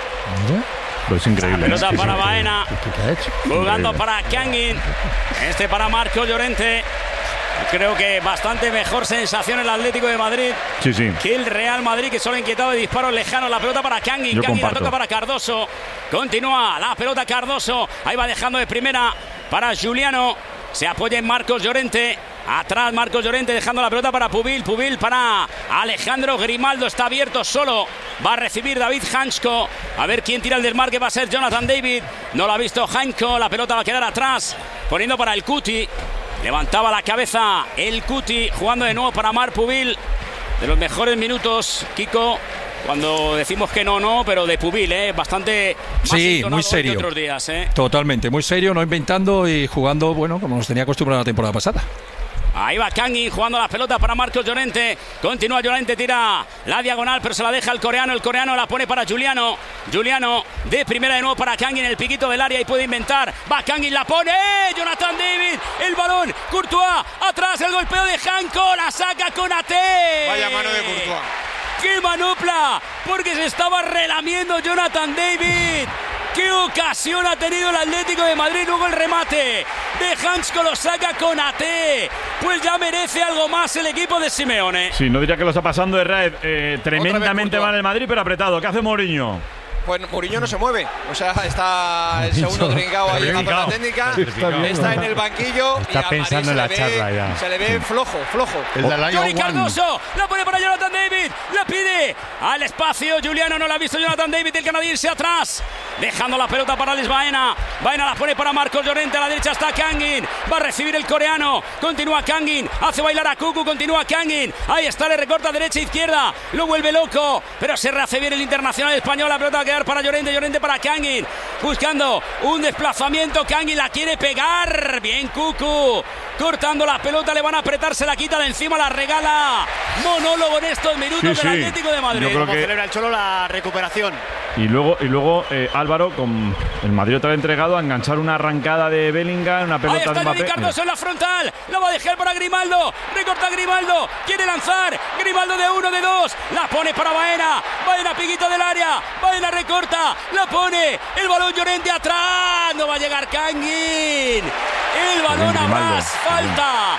Pues increíble. La pelota para Baena, jugando para Kangin, para Marco Llorente. Creo que bastante mejor sensación el Atlético de Madrid que el Real Madrid, que solo ha inquietado de disparos lejanos. La pelota para Kangin, Kangin la toca para Cardoso, continúa la pelota Cardoso, ahí va dejando de primera para Juliano, se apoya en Marcos Llorente, atrás Marcos Llorente dejando la pelota para Pubil, Pubil para Alejandro Grimaldo, está abierto solo, va a recibir David Hansko, a ver quién tira el desmarque, va a ser Jonathan David, no lo ha visto Hansko, la pelota va a quedar atrás, poniendo para el Cuti, levantaba la cabeza el Cuti, jugando de nuevo para Marpubil, de los mejores minutos, Kiko, cuando decimos que no, pero de Pubil, bastante más muy serio. Que otros días, Totalmente, muy serio, no inventando y jugando, bueno, como nos tenía acostumbrado la temporada pasada. Ahí va Kangin jugando la pelota para Marcos Llorente. Continúa Llorente, tira la diagonal, pero se la deja el coreano. El coreano la pone para Juliano. Juliano de primera de nuevo para Kangin, el piquito del área y puede inventar. Va Kangin, la pone. Jonathan David, el balón. Courtois, atrás el golpeo de Hanko. La saca con Ate. Vaya mano de Courtois. ¡Qué manopla! Porque se estaba relamiendo Jonathan David. ¡Qué ocasión ha tenido el Atlético de Madrid! Luego el remate de Hansko lo saca con Ate. Pues ya merece algo más el equipo de Simeone. Sí, no diría que lo está pasando de Raed tremendamente mal el Madrid, pero apretado. ¿Qué hace Mourinho? Pues Mourinho no se mueve, o sea, está el segundo Trincao ahí en la zona técnica, está en el banquillo está pensando en la charla ya. Se le ve flojo. Johnny Cardoso, la pone para Jonathan David, la pide al espacio, Juliano no la ha visto Jonathan David, el canadiense atrás, dejando la pelota para Alex Baena, Baena la pone para Marcos Llorente, a la derecha está Kangin, va a recibir el coreano, continúa Kangin, hace bailar a Cucu, continúa Kangin, ahí está, le recorta derecha e izquierda, lo vuelve loco, pero se rehace bien el internacional español, la pelota que para Llorente para Kangin, buscando un desplazamiento, Kangin la quiere pegar, bien Cucu, cortando la pelota, le van a apretar, se la quita de encima, la regala, monólogo en estos minutos del Atlético de Madrid. Yo creo que celebra el Cholo la recuperación. Y luego Álvaro, con el Madrid otra vez entregado a enganchar una arrancada de Bellingham, una pelota ahí está de Mbappé. Cardoso en la frontal, la va a dejar para Grimaldo, recorta Grimaldo, quiere lanzar, Grimaldo de 1, de 2, la pone para Baena, Baena piquito del área, Baena recorta, la pone, el balón Llorente atrás, no va a llegar Kangin, el balón a más, falta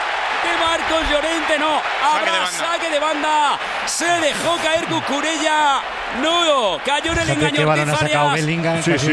de Marcos Llorente, no. Habrá saque de banda. Se dejó caer Cucurella. No, cayó en el engaño. ¿Qué balón ha sacado Bellingham? Sí.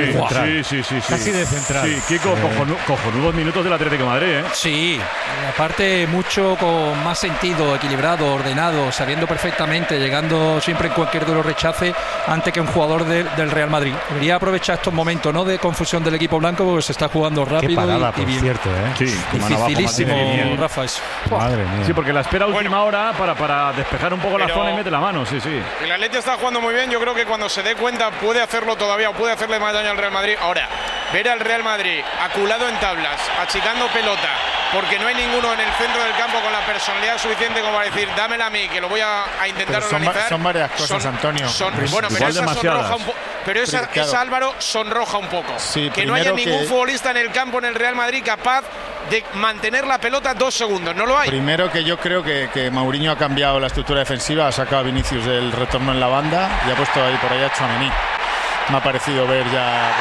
Casi de central. Sí, Kiko, cojonudos minutos del Atlético de Madrid, ¿eh? Sí, aparte mucho con más sentido, equilibrado, ordenado, sabiendo perfectamente, llegando siempre en cualquier duelo rechace antes que un jugador del Real Madrid. Debería aprovechar estos momentos, ¿no?, de confusión del equipo blanco, porque se está jugando rápido. Qué parada, y bien. cierto, ¿eh? Sí, dificilísimo, Rafa. Madre mía. Sí, porque la espera última hora para despejar un poco la zona y mete la mano, sí. El Atleti está jugando muy bien, yo creo que cuando se dé cuenta puede hacerlo todavía, o puede hacerle más daño al Real Madrid. Ahora, ver al Real Madrid aculado en tablas, achicando pelota, porque no hay ninguno en el centro del campo con la personalidad suficiente como para decir, dámela a mí, que lo voy a intentar organizar. Son varias cosas, Antonio. Bueno, pero esa sonroja un poco. Pero esa, Álvaro, sonroja un poco. Sí, que no haya ningún futbolista en el campo en el Real Madrid capaz de mantener la pelota 2 segundos. No lo hay. Primero, que yo creo que Mourinho ha cambiado la estructura defensiva, ha sacado a Vinicius del retorno en la banda y ha puesto ahí por ahí a Tchouaméni. Me ha parecido ver ya.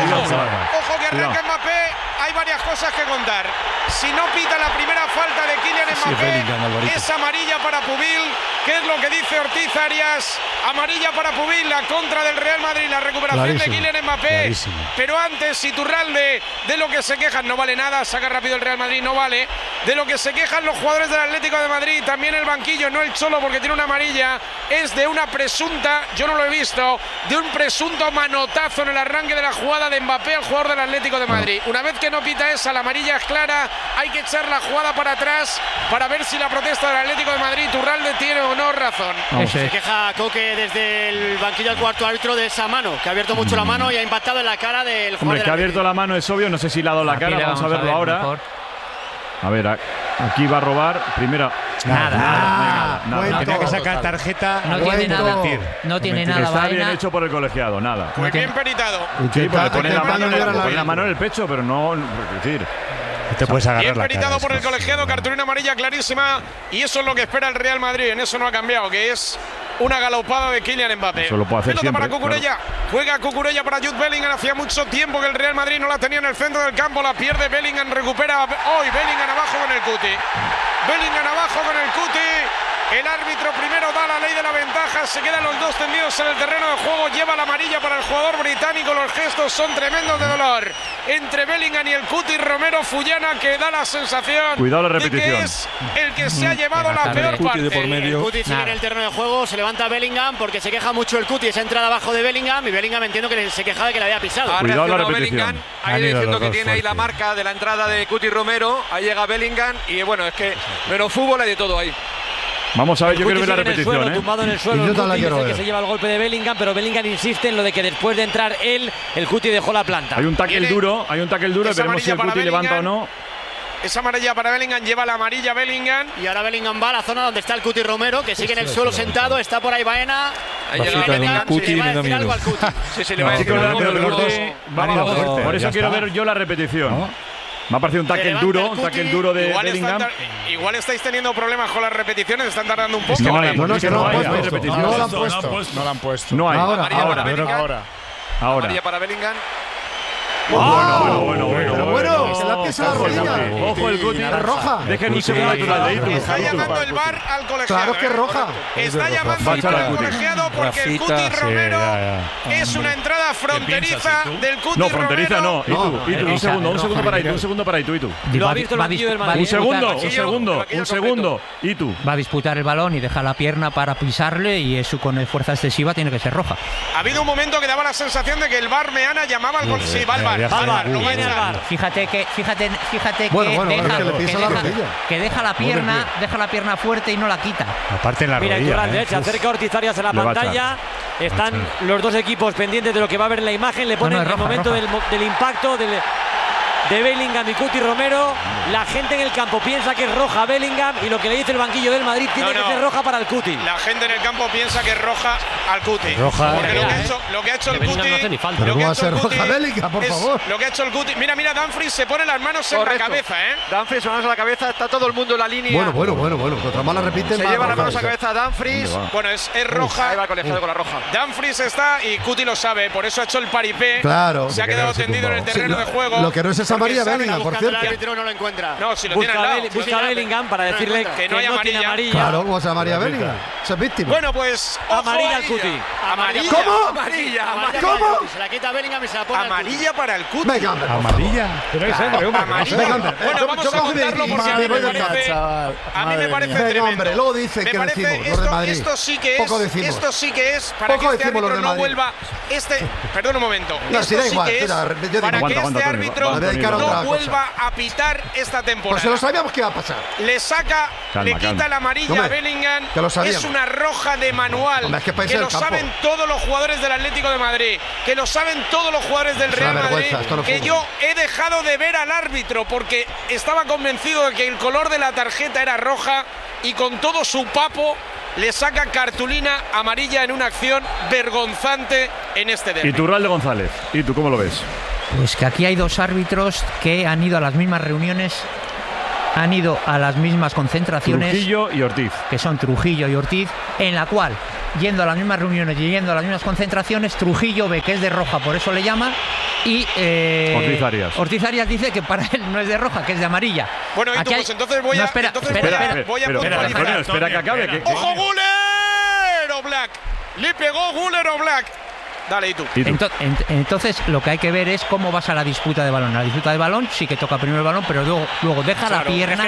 Ojo que arranca Mbappé. Hay varias cosas que contar. Si no pita la primera falta de Kylian Mbappé, es amarilla para Pubil. ¿Qué es lo que dice Ortiz Arias? Amarilla para Pubil, la contra del Real Madrid, la recuperación de Kylian Mbappé. Clarísimo. Pero antes, Iturralde, de lo que se quejan, no vale nada, saca rápido el Real Madrid, no vale. De lo que se quejan los jugadores del Atlético de Madrid, también el banquillo, no el Cholo porque tiene una amarilla, es de una presunta, yo no lo he visto, de un presunto manotazo en el arranque de la jugada de Mbappé al jugador del Atlético de Madrid. Una vez que no pita esa, la amarilla es clara, hay que echar la jugada para atrás para ver si la protesta del Atlético de Madrid, Iturralde, tiene o no razón. Se queja Coque desde el banquillo al cuarto árbitro de esa mano, que ha abierto mucho la mano y ha impactado en la cara del jugador. Hombre, que ha abierto la mano es obvio, no sé si le ha dado la cara, vamos a verlo ahora. Mejor. A ver, aquí va a robar. Primera. Nada. Tenía que sacar tarjeta. No tiene nada. No tiene nada. Está bien hecho por el colegiado, nada. Muy bien peritado. Sí, porque le pone la mano en el pecho, pero no. Es decir. Te puedes agarrar bien la peritado cara, por el colegiado, cartulina amarilla clarísima. Y eso es lo que espera el Real Madrid. En eso no ha cambiado, que es una galopada de Kylian Mbappé. Eso lo puede hacer pelota siempre, para Cucurella. Claro. Juega Cucurella para Jude Bellingham. Hacía mucho tiempo que el Real Madrid no la tenía en el centro del campo. La pierde Bellingham. Recupera hoy Bellingham abajo con el Cuti. Bellingham abajo con el Cuti. El árbitro primero da la ley de la ventaja. Se quedan los dos tendidos en el terreno de juego. Lleva la amarilla para el jugador británico. Los gestos son tremendos de dolor entre Bellingham y el Cuti Romero Fullana, que da la sensación de que es el que se ha llevado la peor parte. El Cuti sigue en el terreno de juego. Se levanta Bellingham porque se queja mucho el Cuti. Esa entrada abajo de Bellingham. Y Bellingham entiendo que se quejaba de que le había pisado. Ha reaccionado Bellingham. Ahí diciendo que tiene ahí la marca de la entrada de Cuti Romero. Ahí llega Bellingham. Y bueno, es que menos fútbol hay de todo ahí. Vamos a ver, yo quiero ver la repetición. Suelo, tumbado en el suelo, el Cuti dice que se lleva el golpe de Bellingham, pero Bellingham insiste en lo de que después de entrar él, el Cuti dejó la planta. Hay un tackle duro, veremos si el Cuti levanta o no. Esa amarilla para Bellingham, lleva la amarilla Bellingham. Y ahora Bellingham va a la zona donde está el Cuti Romero, que sigue en el suelo sentado, está por ahí Baena. Ahí llega Bellingham, le va a decir algo al Cuti. Sí, le va a decir algo. Por eso quiero ver yo la repetición. Me ha parecido un tackle duro de Bellingham. Igual estáis teniendo problemas con las repeticiones, están tardando un poco. Es que no hay repetición. No la han puesto. No hay. Ahora. Amarilla para Bellingham. Bueno, se la pisa la rodilla. Ojo el Cuti. Roja. Dejen un segundo Está llamando el VAR al colegiado. Claro que roja. Está llamando el VAR al colegiado porque el Cuti Romero es una entrada fronteriza del Cuti Romero. No, fronteriza no. Un segundo para Itu. Lo ha visto el banquillo del Madrid. Un segundo. Itu. Va a disputar el balón y deja la pierna para pisarle y eso con fuerza excesiva tiene que ser roja. Ha habido un momento que daba la sensación de que el VAR Meana llamaba al colegiado. Sí, va al VAR. Fíjate que deja la pierna fuerte y no la quita. Aparte en la rodilla. Mira, se acerca Ortiz Arias a la pantalla. Están los dos equipos pendientes de lo que va a ver en la imagen. Le ponen el momento del impacto de Bellingham y Cuti Romero. La gente en el campo piensa que es roja Bellingham y lo que le dice el banquillo del Madrid tiene que ser roja para el Cuti. La gente en el campo piensa que es roja al Cuti. Porque lo que ha hecho el Cuti. No va a ser roja Bellingham, por favor. Lo que ha hecho el Cuti. Mira, Dumfries se pone las manos en la cabeza, Dumfries, manos a la cabeza, está todo el mundo en la línea. Bueno. Otra más la repiten. Se lleva las manos a la cabeza Dumfries. Bueno, es roja. Ahí va el colegiado con la roja. Dumfries está y Cuti lo sabe, por eso ha hecho el paripé. Claro. Se ha quedado tendido en el terreno de juego. Lo que no es esa amarilla Bellingham, por cierto. El árbitro no lo encuentra. encuentra. No, si lo tiene al lado. Busca a Bellingham para decirle que no tiene amarilla. Claro, ¿cómo se llamaría Bellingham? Esa es víctima. Bueno, pues. Amarilla al Cuti. Amarilla. ¿Cómo? Amarilla. ¿Cómo? Se la quita Bellingham y se la pone. Amarilla para el Cuti. Venga, hombre. Amarilla. Pero es hombre, Venga, hombre. Bueno, vamos a contarlo porque a mí me parece. A mí me parece tremendo. Hombre, luego dice que decimos los de Madrid. Esto sí que es para que este árbitro no vuelva. Perdón un momento. Esto sí que es para que este árbitro no vuelva a pitar esta temporada. Pues se lo sabíamos que iba a pasar. Le quita la amarilla a Bellingham. Es una roja de manual. Hombre, que lo saben todos los jugadores del Atlético de Madrid. Que lo saben todos los jugadores del Real Madrid. Que yo he dejado de ver al árbitro porque estaba convencido de que el color de la tarjeta era roja y con todo su papo le saca cartulina amarilla en una acción vergonzante en este derbi. Y Turralde González, ¿y tú cómo lo ves? Pues que aquí hay dos árbitros que han ido a las mismas reuniones, han ido a las mismas concentraciones. Trujillo y Ortiz. Que son Trujillo y Ortiz, en la cual, yendo a las mismas reuniones y yendo a las mismas concentraciones, Trujillo ve que es de roja, por eso le llama, y Ortiz Arias dice que para él no es de roja, que es de amarilla. Bueno, y tú, pues entonces voy a puntualizar. Espera que acabe. ¡Ojo, Guller o Black! Le pegó Guller o Black. Dale, ¿y tú? Entonces lo que hay que ver es cómo vas a la disputa de balón. La disputa de balón sí que toca primero el balón, pero luego deja la pierna,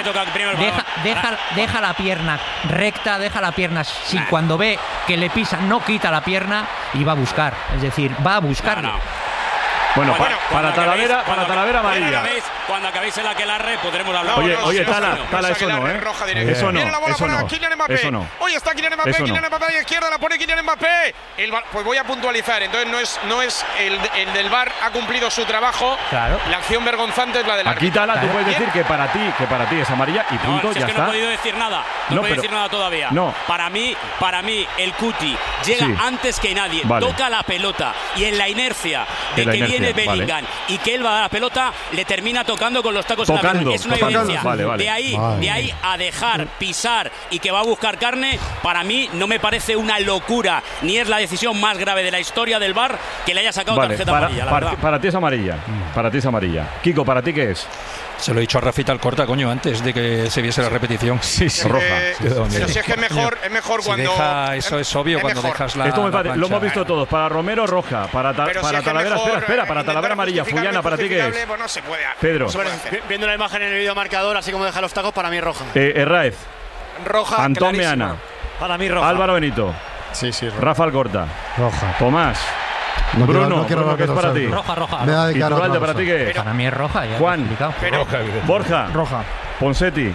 deja la pierna recta, deja la pierna sin cuando ve que le pisan, no quita la pierna y va a buscar. Es decir, va a buscarlo. Bueno, para Talavera amarilla. Cuando acabéis el aquelarre podremos hablar. Oye, Tala, eso no, ¿eh? Eso no, viene la bola eso para no. Kylian Mbappé. Eso no. Hoy está Kylian Mbappé, Kylian Mbappé a la izquierda, la pone Kylian Mbappé. Pues voy a puntualizar, entonces no es el del VAR ha cumplido su trabajo. Claro. La acción vergonzante es la del árbitro. Aquí, Tala, tú puedes decir que para ti es amarilla y punto, ya está. está. No he podido decir nada. No he podido decir nada todavía. No. Para mí, el Cuti llega antes que nadie. Vale. Toca la pelota y en la inercia de que viene Bellingham y que él va a dar la pelota, le termina tocando con los tacos en la pierna. Es una evidencia. De ahí a dejar pisar y que va a buscar carne, para mí no me parece una locura, ni es la decisión más grave de la historia del VAR que le haya sacado tarjeta amarilla. Para ti es amarilla. Para ti es amarilla. Kiko, ¿para ti qué es? Se lo he dicho a Rafita Alcorta, coño, antes de que se viese la repetición. Sí, roja. Pero si es que es mejor cuando. Eso es obvio, cuando dejas la. Esto la lo hemos visto todos. Para Romero, roja. Para Talavera, espera. Para Talavera, amarilla. Fullana, ¿para ti qué es? Pues no se puede. Pedro. Viendo la imagen en el videomarcador, así como deja los tacos, para mí roja. Herráez. Roja. Antón Meana. Para mí roja. Álvaro Benito. Sí, roja. Rafa Alcorta. Roja. Tomás. Bruno, ¿qué es para ti? Roja. ¿Y Turralde para ti qué es? Para mí es roja. Juan. Borja. Roja. Ponsetti.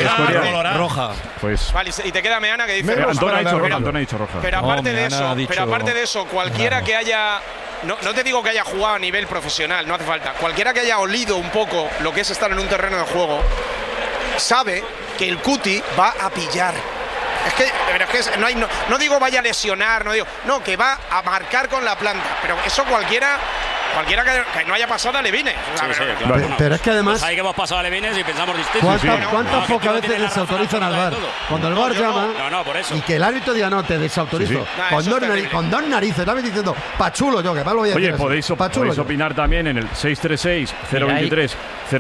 Roja. Pues. Vale, y te queda Meana que dice. Antón ha dicho roja. Pero aparte de eso, cualquiera que haya. No te digo que haya jugado a nivel profesional, no hace falta. Cualquiera que haya olido un poco lo que es estar en un terreno de juego sabe que el Cuti va a pillar. Es que no digo vaya a lesionar, que va a marcar con la planta. Pero eso cualquiera que no haya pasado a Levines. Pero es que además. Hay que hemos pasado a Levines y pensamos distinto. ¿Cuántas pocas veces desautorizan al VAR? Cuando el VAR llama por eso. y que el árbitro diga no, te desautorizo. Con dos narices, estás diciendo pachulo yo, que más lo voy a decir. Oye, podéis opinar también en el 636-023-099,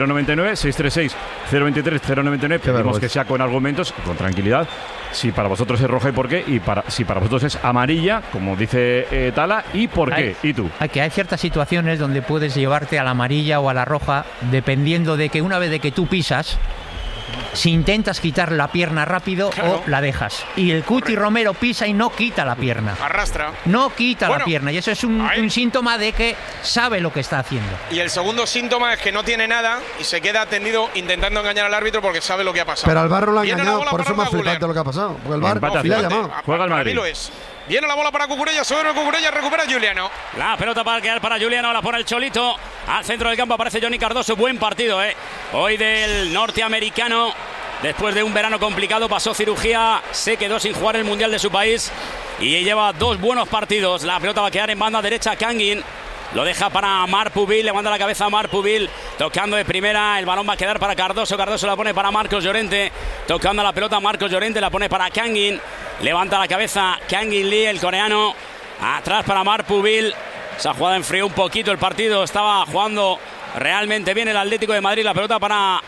636-023-099. Pedimos que sea con argumentos y con tranquilidad. Si para vosotros es roja y por qué, si para vosotros es amarilla, como dice Tala, y por qué. ¿Y tú? Hay ciertas situaciones donde puedes llevarte a la amarilla o a la roja, dependiendo de que una vez de que tú pisas, si intentas quitar la pierna rápido o la dejas. Y el Cuti Romero pisa y no quita la pierna. Arrastra. No quita la pierna. Y eso es un síntoma de que sabe lo que está haciendo. Y el segundo síntoma es que no tiene nada y se queda tendido intentando engañar al árbitro porque sabe lo que ha pasado. Pero al VAR lo ha engañado, por eso es más flipante lo que ha pasado. Porque el VAR le ha llamado. Juega el Madrid. Lo es. Viene la bola para Cucurella, sobre Cucurella, recupera Juliano. La pelota para quedar para Juliano, la pone el Cholito. Al centro del campo aparece Johnny Cardoso. Buen partido, hoy del norteamericano. Después de un verano complicado, pasó cirugía, se quedó sin jugar el Mundial de su país y lleva 2 buenos partidos. La pelota va a quedar en banda derecha, Kangin. Lo deja para Marpuvil, le manda la cabeza a Marpuvil, tocando de primera, el balón va a quedar para Cardoso, Cardoso la pone para Marcos Llorente, tocando la pelota Marcos Llorente, la pone para Kangin, levanta la cabeza Kangin Lee, el coreano, atrás para Marpuvil. Esa jugada enfrió un poquito el partido, estaba jugando realmente bien el Atlético de Madrid, la pelota para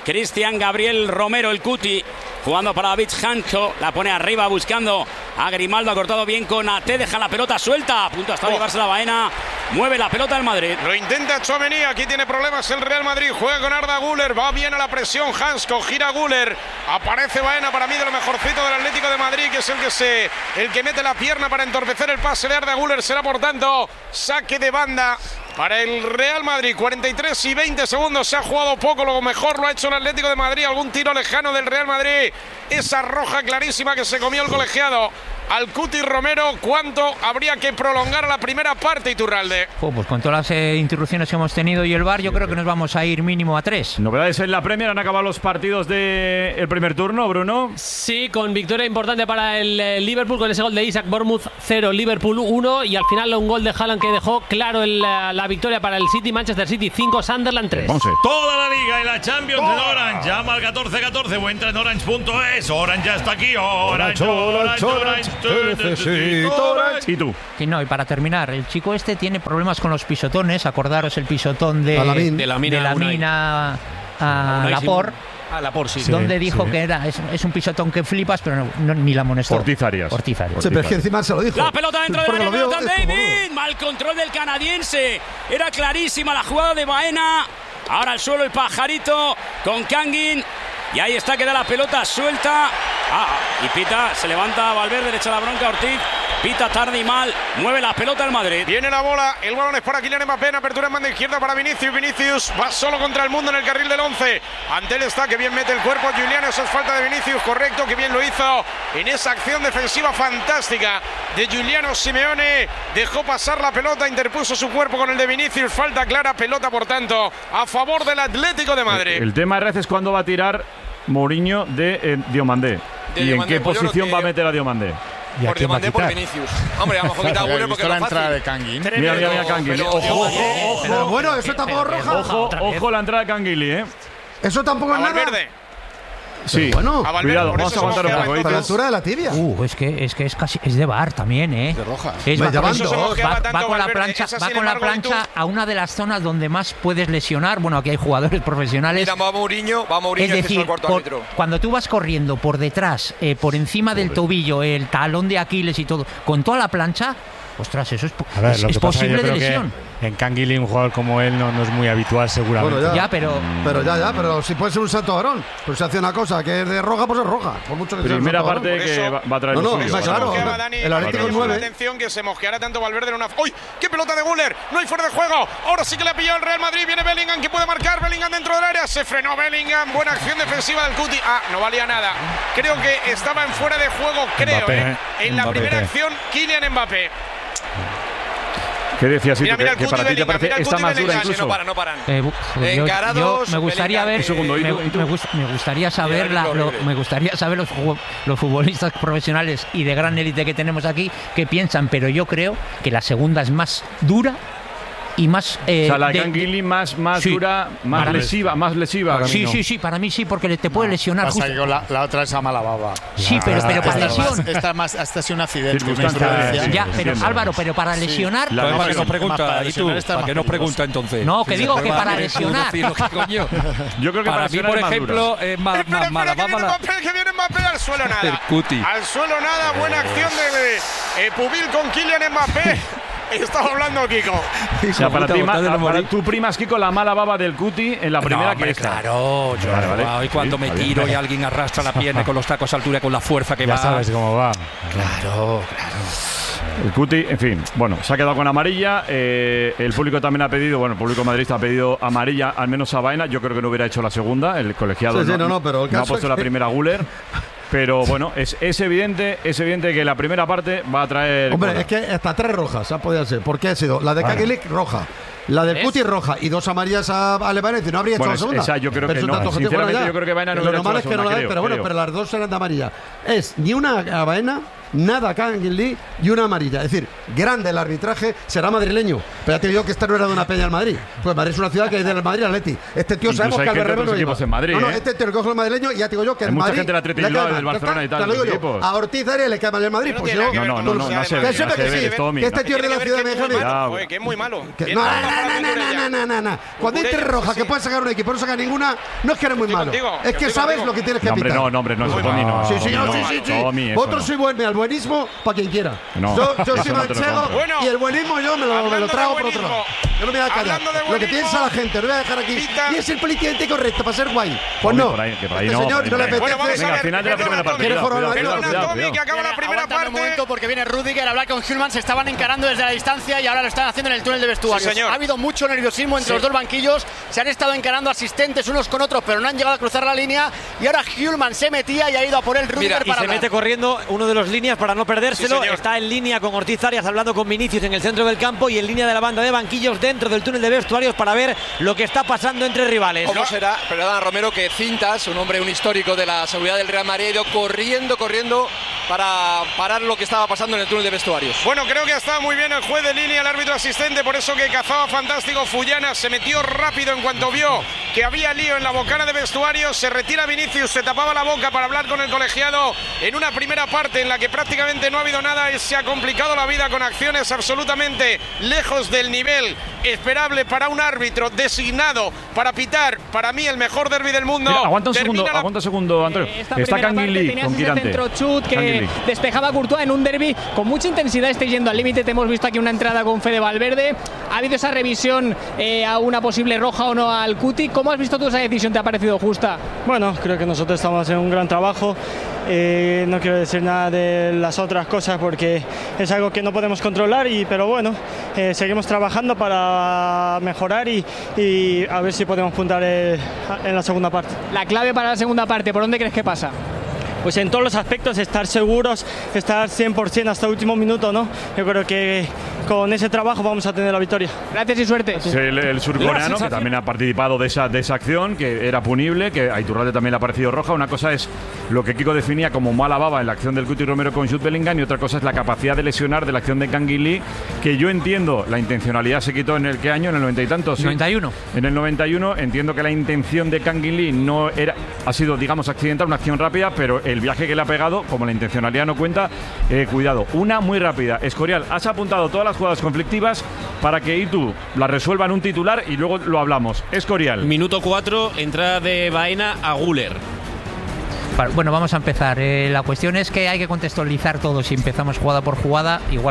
Cristian Gabriel Romero, el Cuti, jugando para David Hancho, la pone arriba buscando a Grimaldo, ha cortado bien con Ate, deja la pelota suelta, a punto hasta llevarse la Baena, mueve la pelota el Madrid. Lo intenta Tchouaméni, aquí tiene problemas el Real Madrid, juega con Arda Güler, va bien a la presión Hansko, gira Güler, aparece Baena, para mí de lo mejorcito del Atlético de Madrid, que es el que mete la pierna para entorpecer el pase de Arda Güler, será por tanto saque de banda para el Real Madrid. 43 y 20 segundos, se ha jugado poco, lo mejor lo ha hecho el Atlético de Madrid, algún tiro lejano del Real Madrid, esa roja clarísima que se comió el colegiado al Cuti Romero. ¿Cuánto habría que prolongar la primera parte, Iturralde? Pues con todas las interrupciones que hemos tenido y el VAR, yo creo que nos vamos a ir mínimo a 3. Novedades en la Premier, han acabado los partidos del primer turno, Bruno. Sí, con victoria importante para el Liverpool, con ese gol de Isaac. Bournemouth 0, Liverpool 1, y al final un gol de Haaland que dejó claro la victoria para el City. Manchester City 5, Sunderland 3. Toda la Liga y la Champions en Orange. Llama al 1414 o entra en orange.es. Orange ya está aquí. Orange. ¿Y tú? Y no, y para terminar, el chico este tiene problemas con los pisotones. Acordaros el pisotón de la mina a Laporte. A Laporte, sí. Donde dijo que es un pisotón que flipas, pero ni la amonestó. Ortizarias. Sí, pero es que encima se lo dijo. La pelota dentro del área, Jonathan David. Mal control del canadiense. Era clarísima la jugada de Baena. Ahora al suelo el pajarito con Kangin. Y ahí está, queda la pelota suelta. Y pita, se levanta Valverde, le echa la bronca a Ortiz. Pita tarde y mal, mueve la pelota el Madrid. Viene la bola, el balón es para Kylian Mbappé, en apertura en banda izquierda para Vinicius. Vinicius va solo contra el mundo en el carril del 11. Ante él está, que bien mete el cuerpo Julián, eso es falta de Vinicius, correcto, que bien lo hizo en esa acción defensiva fantástica de Giuliano Simeone. Dejó pasar la pelota, interpuso su cuerpo con el de Vinicius, falta clara, pelota por tanto a favor del Atlético de Madrid. El tema es cuándo va a tirar Mourinho de Diomandé. ¿Y en qué posición va a meter a Diomandé? Por Diomandé, por Vinicius. Hombre, a lo mejor quita a Güler porque la entrada de Kangin. Mira Kangin. Ojo. Pero bueno, eso tampoco es roja. Ojo la entrada de Kangin, Eso tampoco es nada. Valverde. Sí, bueno, cuidado, vamos a aguantar un poco. A la altura de la tibia. Es que es casi es de VAR también, ¿eh? De roja. Va con la plancha a una de las zonas donde más puedes lesionar. Bueno, aquí hay jugadores profesionales. Mira, va Mourinho, es decir, cuando tú vas corriendo por detrás, por encima del tobillo, el talón de Aquiles y todo, con toda la plancha, ostras, eso es posible de lesión. En Kangin, un jugador como él no es muy habitual, seguramente. Bueno, pero si puede ser un santo varón, pues se hace una cosa que es de roja, pues es roja. Por mucho que primera sea parte que va a traer claro. El Atlético 9. Atención que se mosqueará tanto Valverde en una. ¡Uy! ¡Qué pelota de Güler! No hay fuera de juego. Ahora sí que le ha pillado el Real Madrid. Viene Bellingham, que puede marcar. Bellingham dentro del área. Se frenó Bellingham. Buena acción defensiva del Cuti. No valía nada. Creo que estaba en fuera de juego, Mbappé, en la primera acción, Kylian Mbappé. ¿Qué decías? Mira, que para ti te parece esta más dura incluso. No paran. Encarados. Me gustaría ver. Me gustaría saber los futbolistas profesionales y de gran élite que tenemos aquí qué piensan, pero yo creo que la segunda es más dura y más la Kangin más dura, más lesiva. Sí, para mí sí, porque te puede lesionar. Pasa que la otra es a mala baba. Sí, pero para lesión. Esta es un accidente. Ya, pero Álvaro, pero para lesionar. ¿Para qué nos pregunta? ¿Y tú? ¿Para qué nos pregunta entonces? No, que digo que para lesionar. Yo creo que para mí, por ejemplo, es más mala baba. Que viene Mbappé al suelo nada. Al suelo nada, buena acción de Pubil con Kylian Mbappé. Estaba hablando Kiko. O sea, para tú primas, Kiko, la mala baba del Cuti en la primera que está. Claro, y cuando me tiro y alguien arrastra la pierna con los tacos a altura, con la fuerza que va. Ya sabes cómo va. Claro. El Cuti, en fin, bueno, se ha quedado con amarilla. El público también ha pedido, el público madridista ha pedido amarilla, al menos a Baena. Yo creo que no hubiera hecho la segunda. El colegiado pero el caso no ha puesto la primera Güler. Pero bueno, es evidente que la primera parte va a traer. Hombre, es que hasta 3 rojas ha podido ser. ¿Por qué ha sido? La de Kangin roja, la del Cuti roja y 2 amarillas a Levanete. No habría hecho la segunda. Yo creo que no. Sinceramente, yo creo que Baena no hubiera hecho la segunda. Lo normal es que no la den, pero las 2 eran de amarilla. Es ni una a Baena, nada a Kangin y una amarilla. Es decir, grande el arbitraje, será madrileño. Pero ya te digo que esta no era de una peña del Madrid. Pues Madrid es una ciudad que es del Madrid Atleti. Este tío sabemos que Albert Remo no equipos en Madrid. No, este tío lo coge el madrileño y ya te digo yo que hay el mucha Madrid. Gente del Atleti y del Barcelona y tal. A Ortiz Arias le cae mal el Madrid. Pues yo. No se ve. Que este tío es de la ciudad de Benjamín. Que es muy malo. No. Cuando hay tres rojas que puedes sacar un equipo, no sacar ninguna, no es que eres muy malo. Es que sabes lo que tienes que pitar. No, Tommy no. Sí. Vosotros sois el buenismo para quien quiera. Yo soy manchego y el buenismo yo me lo trago por otro lado. Yo no me voy a callar. Lo que piensa la gente, lo voy a dejar aquí. Y es el políticamente correcto para ser guay. Pues no. Este señor no le apetece. Venga, al final de la primera parte. Tommy, que acaba la primera parte. Un momento porque viene Rüdiger a hablar con Hjulmand. Se estaban encarando desde la distancia y ahora lo están haciendo en el túnel de vestuarios. Ha habido mucho nerviosismo entre los dos banquillos. Se han estado encarando asistentes unos con otros, pero no han llegado a cruzar la línea. Y ahora Hjulmand se metía y ha ido a por el Rüdiger para se mete corriendo uno de los líneas para no perdérselo. Está en línea con Ortiz Arias hablando con Vinicius en el centro del campo y en línea de la banda de banquillos dentro del túnel de vestuarios para ver lo que está pasando entre rivales. ¿Cómo será, perdón, Romero, que Cintas, un histórico de la seguridad del Real Madrid, ha ido corriendo para parar lo que estaba pasando en el túnel de vestuarios? Bueno, creo que ha estado muy bien el juez de línea, el árbitro asistente, por eso que cazaba fantástico Fullana, se metió rápido en cuanto vio que había lío en la bocana de vestuarios, se retira Vinicius, se tapaba la boca para hablar con el colegiado en una primera parte en la que prácticamente no ha habido nada y se ha complicado la vida con acciones absolutamente lejos del nivel esperable para un árbitro designado para pitar, para mí, el mejor derbi del mundo. Mira, aguanta un segundo, Antonio. Está Canguilí con Quirante. Centro chut que despejaba Courtois en un derbi con mucha intensidad. Estáis yendo al límite. Te hemos visto aquí una entrada con Fede Valverde. Ha habido esa revisión a una posible roja o no al Cuti. ¿Cómo has visto tú esa decisión? ¿Te ha parecido justa? Bueno, creo que nosotros estamos haciendo un gran trabajo. No quiero decir nada de las otras cosas porque es algo que no podemos controlar, pero bueno, seguimos trabajando para mejorar y a ver si podemos puntar en la segunda parte. La clave para la segunda parte, ¿por dónde crees que pasa? Pues en todos los aspectos, estar seguros, estar 100% hasta el último minuto, ¿no? Yo creo que con ese trabajo vamos a tener la victoria. Gracias y suerte. El surcoreano, que también ha participado de esa acción, que era punible, que a Iturralde también le ha parecido roja. Una cosa es lo que Kiko definía como mala baba en la acción del Cuti Romero con Jude Bellingham, y otra cosa es la capacidad de lesionar de la acción de Canguilí, que yo entiendo, la intencionalidad se quitó en el ¿qué año? En el 90 y tantos. ¿Sí? 91. En el 91 entiendo que la intención de Canguilí no era, ha sido, digamos, accidental, una acción rápida, pero el viaje que le ha pegado, como la intencionalidad no cuenta, cuidado. Una muy rápida. Escorial, has apuntado todas las jugadas conflictivas para que Itu la resuelva en un titular y luego lo hablamos. Escorial. Minuto 4, entrada de Baena a Güler. Bueno, vamos a empezar. La cuestión es que hay que contextualizar todo. Si empezamos jugada por jugada, igual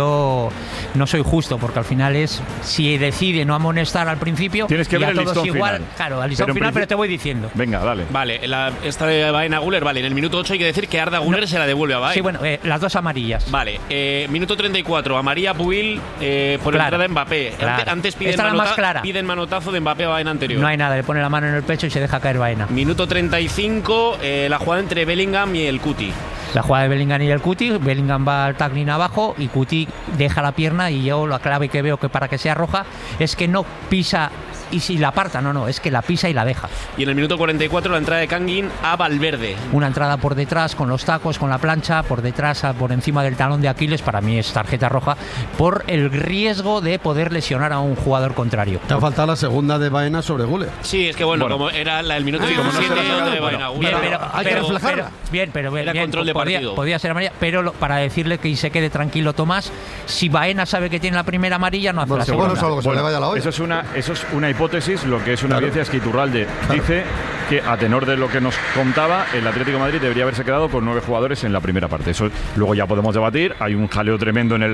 no soy justo, porque al final es, si decide no amonestar al principio, tienes que ver el listón igual, final. Claro, al listón final, pero te voy diciendo. Venga, dale. Vale, esta de Baena a Güler, vale, en el minuto 8 hay que decir que Arda Güler se la devuelve a Baena. Sí, bueno, las dos amarillas. Vale, minuto 34, amarilla Pubil por entrada de Mbappé. Claro. Antes piden manotazo de Mbappé a Baena anterior. No hay nada, le pone la mano en el pecho y se deja caer Baena. Minuto 35, la jugada entre Bellingham y el Cuti. La jugada de Bellingham y el Cuti. Bellingham va al tackling abajo y Cuti deja la pierna, y yo la clave que veo que para que sea roja es que no pisa y si la aparta, no, es que la pisa y la deja. Y en el minuto 44 la entrada de Kangin a Valverde. Una entrada por detrás con los tacos, con la plancha, por detrás, por encima del talón de Aquiles. Para mí es tarjeta roja por el riesgo de poder lesionar a un jugador contrario. Te ha faltado la segunda de Baena sobre Güler. Sí, es que bueno, como era el minuto 17 de Baena Güler. Hay que reflejarla. Pero era control de partido. Podía ser amarilla, pero para decirle que se quede tranquilo Tomás, si Baena sabe que tiene la primera amarilla, no hace la segunda. Eso es una hipótesis. Lo que es una evidencia es que Iturralde dice que, a tenor de lo que nos contaba, el Atlético de Madrid debería haberse quedado con 9 jugadores en la primera parte. Eso luego ya podemos debatir. Hay un jaleo tremendo en el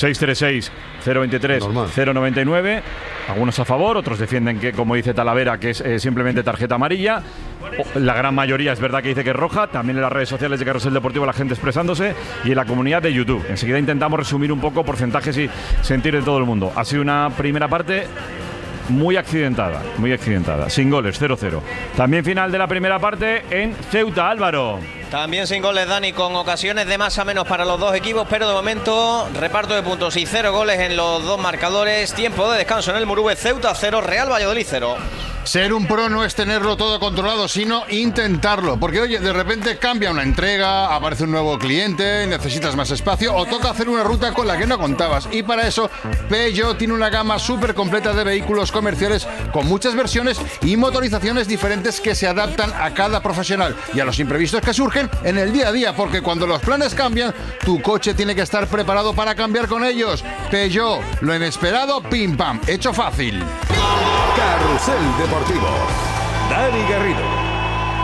636-023-099. Algunos a favor, otros defienden que, como dice Talavera, que es simplemente tarjeta amarilla. La gran mayoría es verdad que dice que es roja. También en las redes sociales de Carrusel Deportivo la gente expresándose, y en la comunidad de YouTube. Enseguida intentamos resumir un poco porcentajes y sentir de todo el mundo. Ha sido una primera parte muy accidentada, sin goles, 0-0. También final de la primera parte en Ceuta, Álvaro. También sin goles, Dani, con ocasiones de más a menos para los dos equipos, pero de momento reparto de puntos y 0 goles en los dos marcadores. Tiempo de descanso en el Murube. Ceuta 0, Real Valladolid 0. Ser un pro no es tenerlo todo controlado, sino intentarlo. Porque, oye, de repente cambia una entrega, aparece un nuevo cliente, necesitas más espacio o toca hacer una ruta con la que no contabas. Y para eso, Peugeot tiene una gama súper completa de vehículos comerciales con muchas versiones y motorizaciones diferentes que se adaptan a cada profesional y a los imprevistos que surgen en el día a día. Porque cuando los planes cambian, tu coche tiene que estar preparado para cambiar con ellos. Peugeot, lo inesperado, pim pam, hecho fácil. Carrusel Deportivo. Dani Garrido.